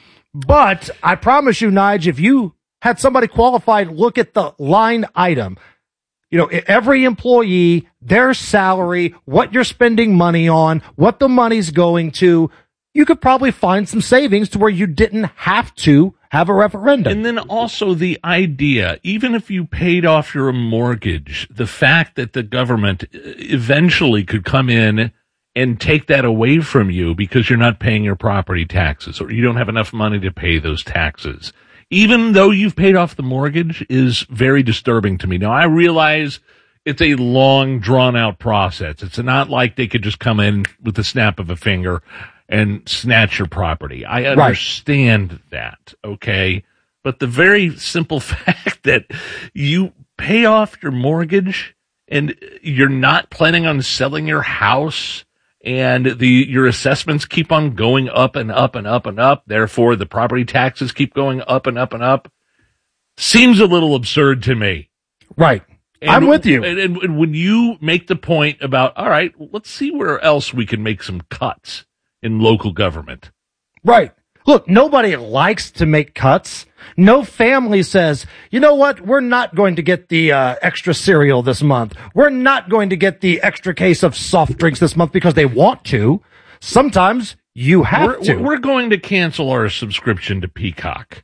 [SPEAKER 16] But I promise you, Nige, if you had somebody qualified look at the line item, you know, every employee, their salary, what you're spending money on, what the money's going to, you could probably find some savings to where you didn't have to have a referendum.
[SPEAKER 15] And then also the idea, even if you paid off your mortgage, the fact that the government eventually could come in and take that away from you because you're not paying your property taxes or you don't have enough money to pay those taxes, even though you've paid off the mortgage, is very disturbing to me. Now, I realize it's a long, drawn-out process. It's not like they could just come in with the snap of a finger and snatch your property. I understand right. that, okay? But the very simple fact that you pay off your mortgage and you're not planning on selling your house and the your assessments keep on going up and up and up and up, therefore the property taxes keep going up and up and up, seems a little absurd to me.
[SPEAKER 16] Right.
[SPEAKER 15] And,
[SPEAKER 16] I'm with you.
[SPEAKER 15] And, and, and when you make the point about, all right, let's see where else we can make some cuts in local government.
[SPEAKER 16] Right. Look, nobody likes to make cuts. No family says, you know what, we're not going to get the uh, extra cereal this month. We're not going to get the extra case of soft drinks this month because they want to. Sometimes you have
[SPEAKER 15] we're,
[SPEAKER 16] to.
[SPEAKER 15] We're going to cancel our subscription to Peacock.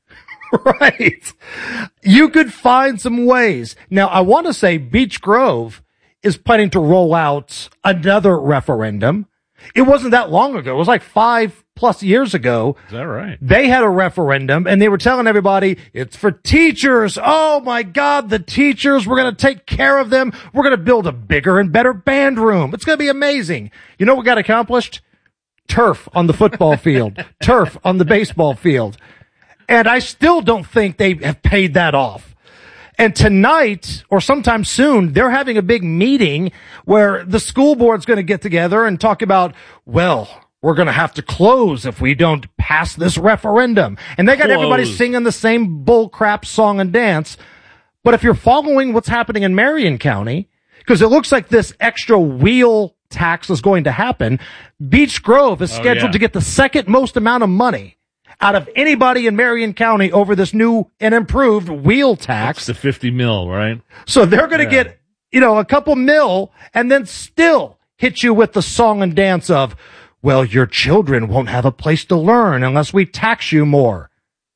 [SPEAKER 16] Right. You could find some ways. Now, I want to say Beech Grove is planning to roll out another referendum. It wasn't that long ago. It was like five plus years ago.
[SPEAKER 15] Is that right?
[SPEAKER 16] They had a referendum and they were telling everybody it's for teachers. Oh my God, the teachers, we're going to take care of them. We're going to build a bigger and better band room. It's going to be amazing. You know what got accomplished? Turf on the football field, turf on the baseball field. And I still don't think they have paid that off. And tonight, or sometime soon, they're having a big meeting where the school board's going to get together and talk about, well, we're going to have to close if we don't pass this referendum. And they got
[SPEAKER 15] Close.
[SPEAKER 16] everybody singing the same bull crap song and dance. But if you're following what's happening in Marion County, because it looks like this extra wheel tax is going to happen, Beech Grove is scheduled
[SPEAKER 15] oh, yeah.
[SPEAKER 16] to get the second most amount of money out of anybody in Marion County over this new and improved wheel tax.
[SPEAKER 15] That's the fifty mil, right?
[SPEAKER 16] So they're going to
[SPEAKER 15] yeah.
[SPEAKER 16] get, you know, a couple mil and then still hit you with the song and dance of, well, your children won't have a place to learn unless we tax you more.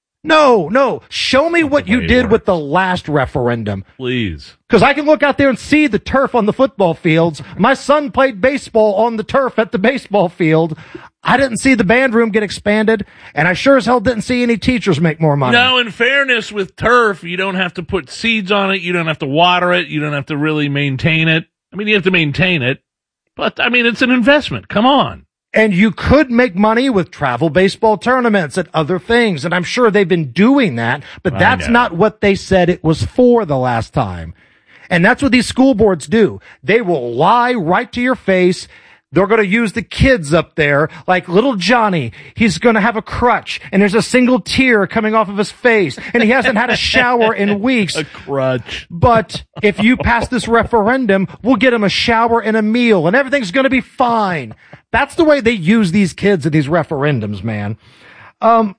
[SPEAKER 16] No, no. Show me
[SPEAKER 15] That's
[SPEAKER 16] what you did works. with the last referendum.
[SPEAKER 15] Please.
[SPEAKER 16] Because I can look out there and see the turf on the football fields. My son played baseball on the turf at the baseball field. I didn't see the band room get expanded, and I sure as hell didn't see any teachers make more money.
[SPEAKER 15] Now, in fairness, with turf, you don't have to put seeds on it. You don't have to water it. You don't have to really maintain it. I mean, you have to maintain it, but, I mean, it's an investment. Come on.
[SPEAKER 16] And you could make money with travel baseball tournaments and other things. And I'm sure they've been doing that, but that's not what they said it was for the last time. And that's what these school boards do. They will lie right to your face. They're going to use the kids up there, like little Johnny. He's going to have a crutch, and there's a single tear coming off of his face, and he hasn't had a shower in weeks.
[SPEAKER 15] A crutch.
[SPEAKER 16] But if you pass this referendum, we'll get him a shower and a meal, and everything's going to be fine. That's the way they use these kids in these referendums, man. Um,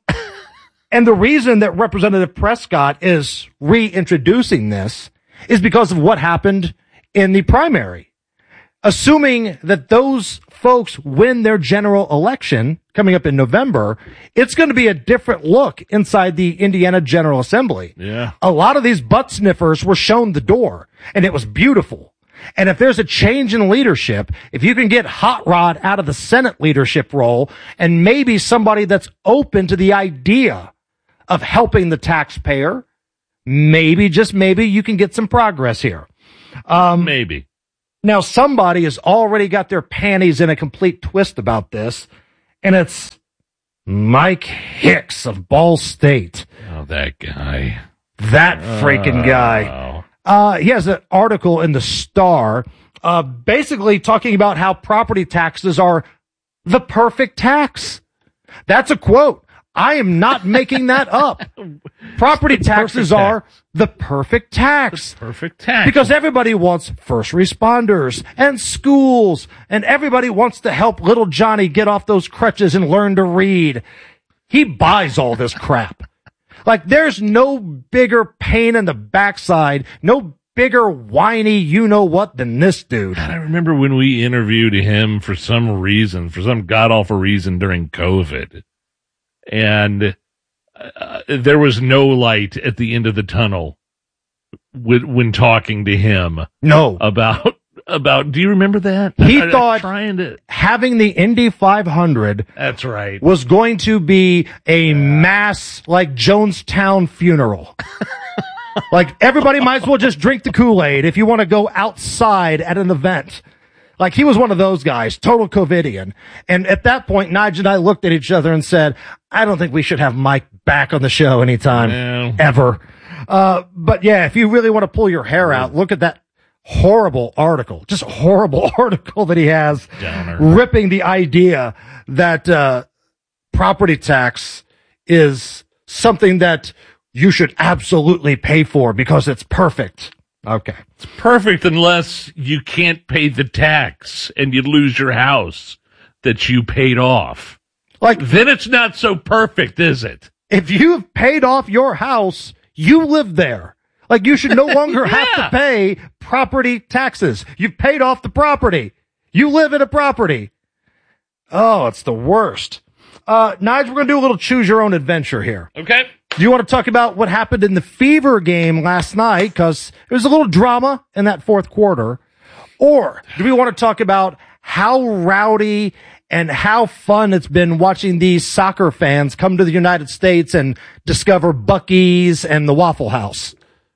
[SPEAKER 16] and the reason that Representative Prescott is reintroducing this is because of what happened in the primary. assuming that those folks win their general election coming up in November, it's going to be a different look inside the Indiana General Assembly.
[SPEAKER 15] Yeah.
[SPEAKER 16] A lot of these butt sniffers were shown the door, and it was beautiful. And if there's a change in leadership, if you can get Hot Rod out of the Senate leadership role and maybe somebody that's open to the idea of helping the taxpayer, maybe, just maybe, you can get some progress here. Um,
[SPEAKER 15] maybe.
[SPEAKER 16] Now, somebody has already got their panties in a complete twist about this, and it's Mike Hicks of Ball State.
[SPEAKER 15] Oh, that guy.
[SPEAKER 16] That freaking
[SPEAKER 15] oh.
[SPEAKER 16] guy. Uh, he has an article in the Star, uh, basically talking about how property taxes are the perfect tax. That's a quote. I am not making that up. Property taxes are the perfect tax.
[SPEAKER 15] The perfect tax.
[SPEAKER 16] Because everybody wants first responders and schools, and everybody wants to help little Johnny get off those crutches and learn to read. He buys all this crap. Like, there's no bigger pain in the backside, no bigger whiny you-know-what than this dude.
[SPEAKER 15] I remember when we interviewed him for some reason, for some god-awful reason during COVID. And uh, there was no light at the end of the tunnel when, when talking to him.
[SPEAKER 16] No.
[SPEAKER 15] About, about, do you remember that?
[SPEAKER 16] He
[SPEAKER 15] I,
[SPEAKER 16] thought
[SPEAKER 15] trying to...
[SPEAKER 16] having the Indy five hundred
[SPEAKER 15] That's right.
[SPEAKER 16] was going to be a yeah. mass, like, Jonestown funeral. Like, everybody might as well just drink the Kool-Aid if you want to go outside at an event. Like, he was one of those guys, total COVIDian. And at that point, Nigel and I looked at each other and said, I don't think we should have Mike back on the show anytime,
[SPEAKER 15] no.
[SPEAKER 16] ever. Uh, but yeah, if you really want to pull your hair out, look at that horrible article, just a horrible article that he has
[SPEAKER 15] Downer.
[SPEAKER 16] ripping the idea that, uh, property tax is something that you should absolutely pay for because it's perfect. Okay.
[SPEAKER 15] It's perfect unless you can't pay the tax and you lose your house that you paid off.
[SPEAKER 16] Like,
[SPEAKER 15] then it's not so perfect, is it?
[SPEAKER 16] If you've paid off your house, you live there. Like, you should no longer
[SPEAKER 15] yeah.
[SPEAKER 16] have to pay property taxes. You've paid off the property. You live in a property. Oh, it's the worst. Uh, Nigel, we're going to do a little choose your own adventure here.
[SPEAKER 15] Okay.
[SPEAKER 16] Do you want to talk about what happened in the Fever game last night? Because there was a little drama in that fourth quarter. Or do we want to talk about how rowdy and how fun it's been watching these soccer fans come to the United States and discover Buc-ee's and the Waffle House?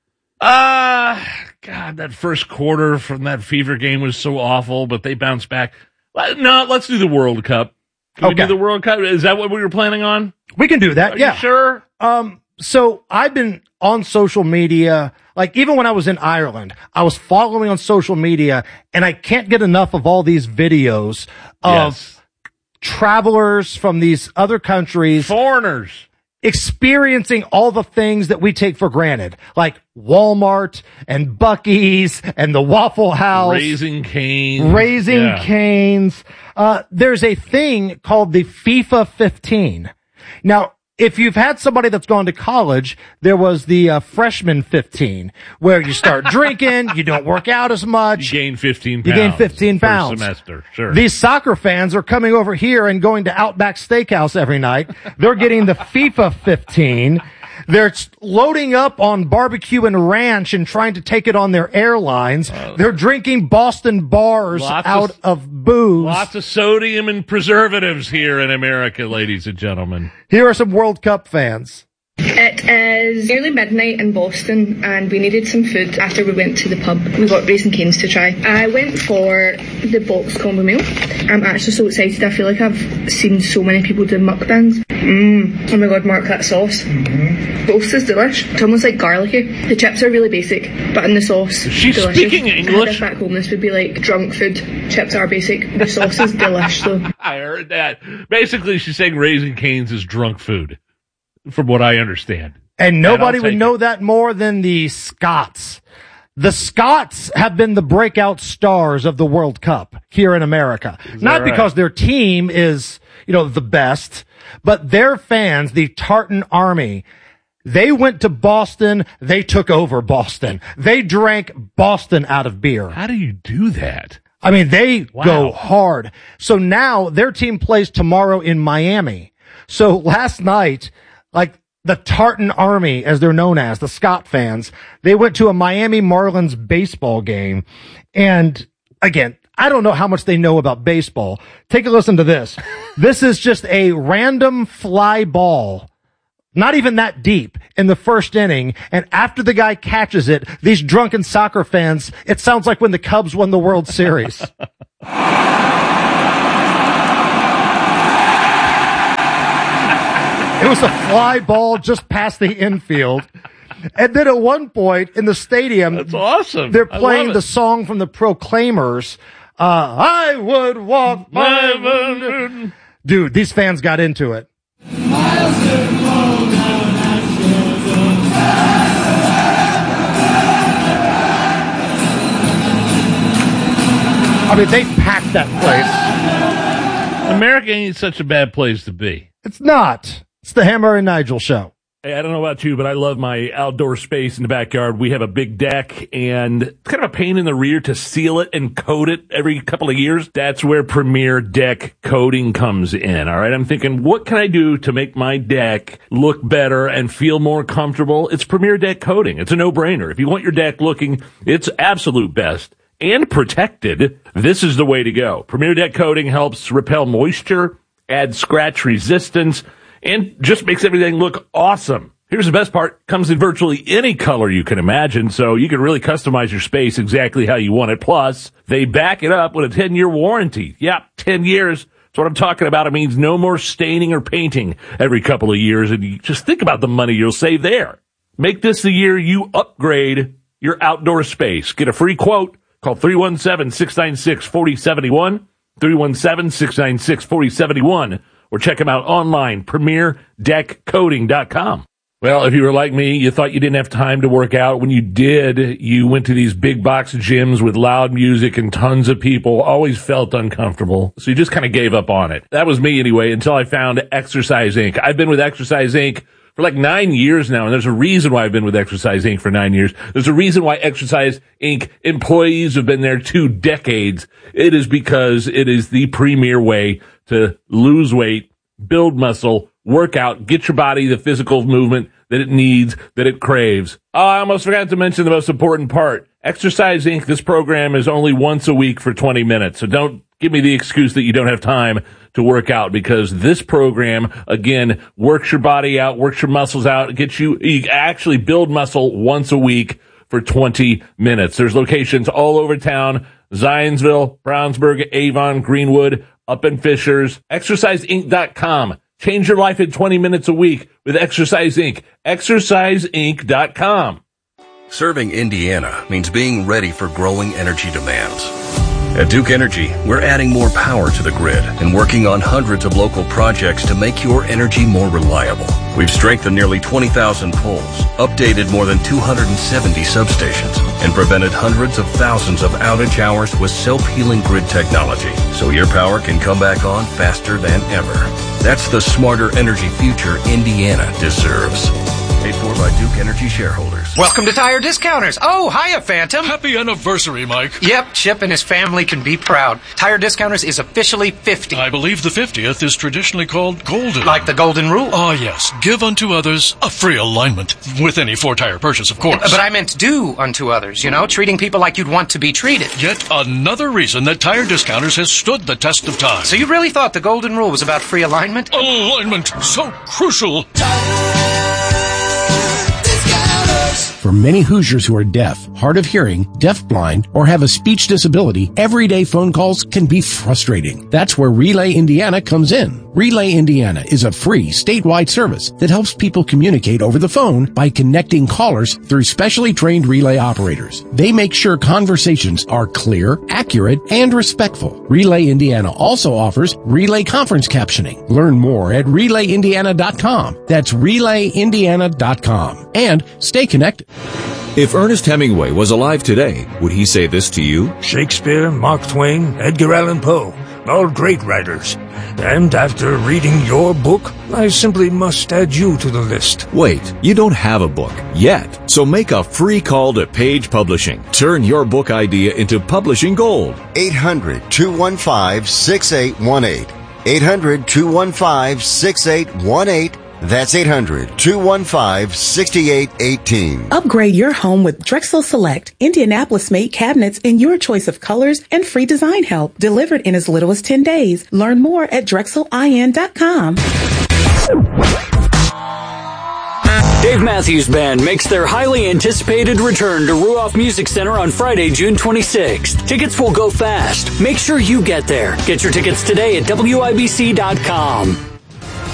[SPEAKER 15] Uh, God, that first quarter from that Fever game was so awful, but they bounced back. No, let's do the World Cup. Can
[SPEAKER 16] okay.
[SPEAKER 15] we do the World Cup? Is that what we were planning on?
[SPEAKER 16] We can do that,
[SPEAKER 15] Are
[SPEAKER 16] yeah.
[SPEAKER 15] you sure?
[SPEAKER 16] Um, so I've been on social media, like even when I was in Ireland, I was following on social media, and I can't get enough of all these videos of
[SPEAKER 15] yes.
[SPEAKER 16] travelers from these other countries.
[SPEAKER 15] Foreigners.
[SPEAKER 16] Experiencing all the things that we take for granted, like Walmart and Buc-ee's and the Waffle House.
[SPEAKER 15] Raising Cane's.
[SPEAKER 16] Raising
[SPEAKER 15] yeah.
[SPEAKER 16] Cane's. Uh, there's a thing called the FIFA fifteen. Now, if you've had somebody that's gone to college, there was the uh, freshman fifteen, where you start drinking, you don't work out as much.
[SPEAKER 15] You gain fifteen pounds.
[SPEAKER 16] You gain fifteen pounds.
[SPEAKER 15] Per semester, sure.
[SPEAKER 16] These soccer fans are coming over here and going to Outback Steakhouse every night. They're getting the FIFA fifteen. They're loading up on barbecue and ranch and trying to take it on their airlines. Uh, They're drinking Boston bars out of, of booze.
[SPEAKER 15] Lots of sodium and preservatives here in America, ladies and gentlemen.
[SPEAKER 16] Here are some World Cup fans.
[SPEAKER 19] It is nearly midnight in Boston, and we needed some food after we went to the pub. We got Raising Cane's to try. I went for the box combo meal. I'm actually so excited. I feel like I've seen so many people do mukbangs. Mmm. Oh my god, Mark, that sauce. Mm-hmm. Both is delish. It's almost like garlicky. The chips are really basic, but in the sauce,
[SPEAKER 15] she's
[SPEAKER 19] delicious.
[SPEAKER 15] Speaking English.
[SPEAKER 19] If back home, this would be like drunk food. Chips are basic. The sauce is delish, though.
[SPEAKER 15] I heard that. Basically, she's saying Raising Cane's is drunk food, from what I understand.
[SPEAKER 16] And nobody and would know it. that more than the Scots. The Scots have been the breakout stars of the World Cup here in America. Not right? because their team is, you know, the best, but their fans, the Tartan Army, they went to Boston. They took over Boston. They drank Boston out of beer.
[SPEAKER 15] How do you do that?
[SPEAKER 16] I mean, they
[SPEAKER 7] Wow.
[SPEAKER 16] go hard. So now their team plays tomorrow in Miami. So last night, like the Tartan Army, as they're known as, the Scott fans, they went to a Miami Marlins baseball game. And again, I don't know how much they know about baseball. Take a listen to this. This is just a random fly ball, not even that deep, in the first inning. And after the guy catches it, these drunken soccer fans, it sounds like when the Cubs won the World Series. It was a fly ball just past the infield. And then at one point in the stadium,
[SPEAKER 15] That's awesome.
[SPEAKER 16] They're
[SPEAKER 15] I
[SPEAKER 16] playing
[SPEAKER 15] love
[SPEAKER 16] the
[SPEAKER 15] it.
[SPEAKER 16] song from the Proclaimers. Uh, I would walk my... Dude, these fans got into it. I mean, they packed that place.
[SPEAKER 15] America ain't such a bad place to be.
[SPEAKER 16] It's not. It's the Hammer and Nigel show.
[SPEAKER 20] Hey, I don't know about you, but I love my outdoor space in the backyard. We have a big deck, and it's kind of a pain in the rear to seal it and coat it every couple of years. That's where Premier Deck Coating comes in, all right? I'm thinking, what can I do to make my deck look better and feel more comfortable? It's Premier Deck Coating. It's a no-brainer. If you want your deck looking its absolute best and protected, this is the way to go. Premier Deck Coating helps repel moisture, add scratch resistance, and just makes everything look awesome. Here's the best part. Comes in virtually any color you can imagine, so you can really customize your space exactly how you want it. Plus, they back it up with a ten-year warranty. Yeah, ten years. That's what I'm talking about. It means no more staining or painting every couple of years, and you just think about the money you'll save there. Make this the year you upgrade your outdoor space. Get a free quote. Call three one seven, six nine six, four zero seven one, three one seven, six nine six, four zero seven one. Or check them out online, premier deck coating dot com. Well, if you were like me, you thought you didn't have time to work out. When you did, you went to these big box gyms with loud music and tons of people, always felt uncomfortable. So you just kind of gave up on it. That was me anyway, until I found Exercise Incorporated. I've been with Exercise Incorporated for like nine years now, and there's a reason why I've been with Exercise Incorporated for nine years. There's a reason why Exercise Incorporated employees have been there two decades. It is because it is the premier way to lose weight, build muscle, work out, get your body the physical movement that it needs, that it craves. Oh, I almost forgot to mention the most important part. Exercise Incorporated, this program is only once a week for twenty minutes, so don't give me the excuse that you don't have time to work out, because this program, again, works your body out, works your muscles out, gets you, you actually build muscle once a week for twenty minutes. There's locations all over town, Zionsville, Brownsburg, Avon, Greenwood, up in Fishers. exercise inc dot com. Change your life in twenty minutes a week with Exercise Incorporated. exercise inc dot com.
[SPEAKER 3] Serving Indiana means being ready for growing energy demands. At Duke Energy, we're adding more power to the grid and working on hundreds of local projects to make your energy more reliable. We've strengthened nearly twenty thousand poles, updated more than two hundred seventy substations, and prevented hundreds of thousands of outage hours with self-healing grid technology, so your power can come back on faster than ever. That's the smarter energy future Indiana deserves. Paid for by Duke Energy shareholders.
[SPEAKER 21] Welcome to Tire Discounters. Oh, hiya, Phantom.
[SPEAKER 22] Happy anniversary, Mike.
[SPEAKER 21] Yep, Chip and his family can be proud. Tire Discounters is officially fifty.
[SPEAKER 22] I believe the fiftieth is traditionally called golden.
[SPEAKER 21] Like the golden rule?
[SPEAKER 22] Ah, yes. Give unto others a free alignment. With any four-tire purchase, of course.
[SPEAKER 21] But I meant do unto others, you know, treating people like you'd want to be treated.
[SPEAKER 22] Yet another reason that Tire Discounters has stood the test of time.
[SPEAKER 21] So you really thought the golden rule was about free alignment?
[SPEAKER 22] Alignment, so crucial.
[SPEAKER 18] For many Hoosiers who are deaf, hard of hearing, deafblind, or have a speech disability, everyday phone calls can be frustrating. That's where Relay Indiana comes in. Relay Indiana is a free statewide service that helps people communicate over the phone by connecting callers through specially trained relay operators. They make sure conversations are clear, accurate, and respectful. Relay Indiana also offers relay conference captioning. Learn more at relay indiana dot com. That's relay indiana dot com. And stay connected.
[SPEAKER 23] If Ernest Hemingway was alive today, would he say this to you?
[SPEAKER 24] Shakespeare, Mark Twain, Edgar Allan Poe.
[SPEAKER 1] all great writers. And after reading your book, I simply must add you to the list.
[SPEAKER 23] Wait, you don't have a book yet. So make a free call to Page Publishing. Turn your book idea into publishing gold.
[SPEAKER 2] eight hundred, two one five, six eight one eight. eight hundred, two one five, six eight one eight. That's eight hundred, two one five, six eight one eight.
[SPEAKER 4] Upgrade your home with Drexel Select, Indianapolis-made cabinets in your choice of colors and free design help, delivered in as little as ten days. Learn more at drexel I N dot com.
[SPEAKER 17] Dave Matthews Band makes their highly anticipated return to Ruoff Music Center on Friday, June twenty-sixth. Tickets will go fast. Make sure you get there. Get your tickets today at W I B C dot com.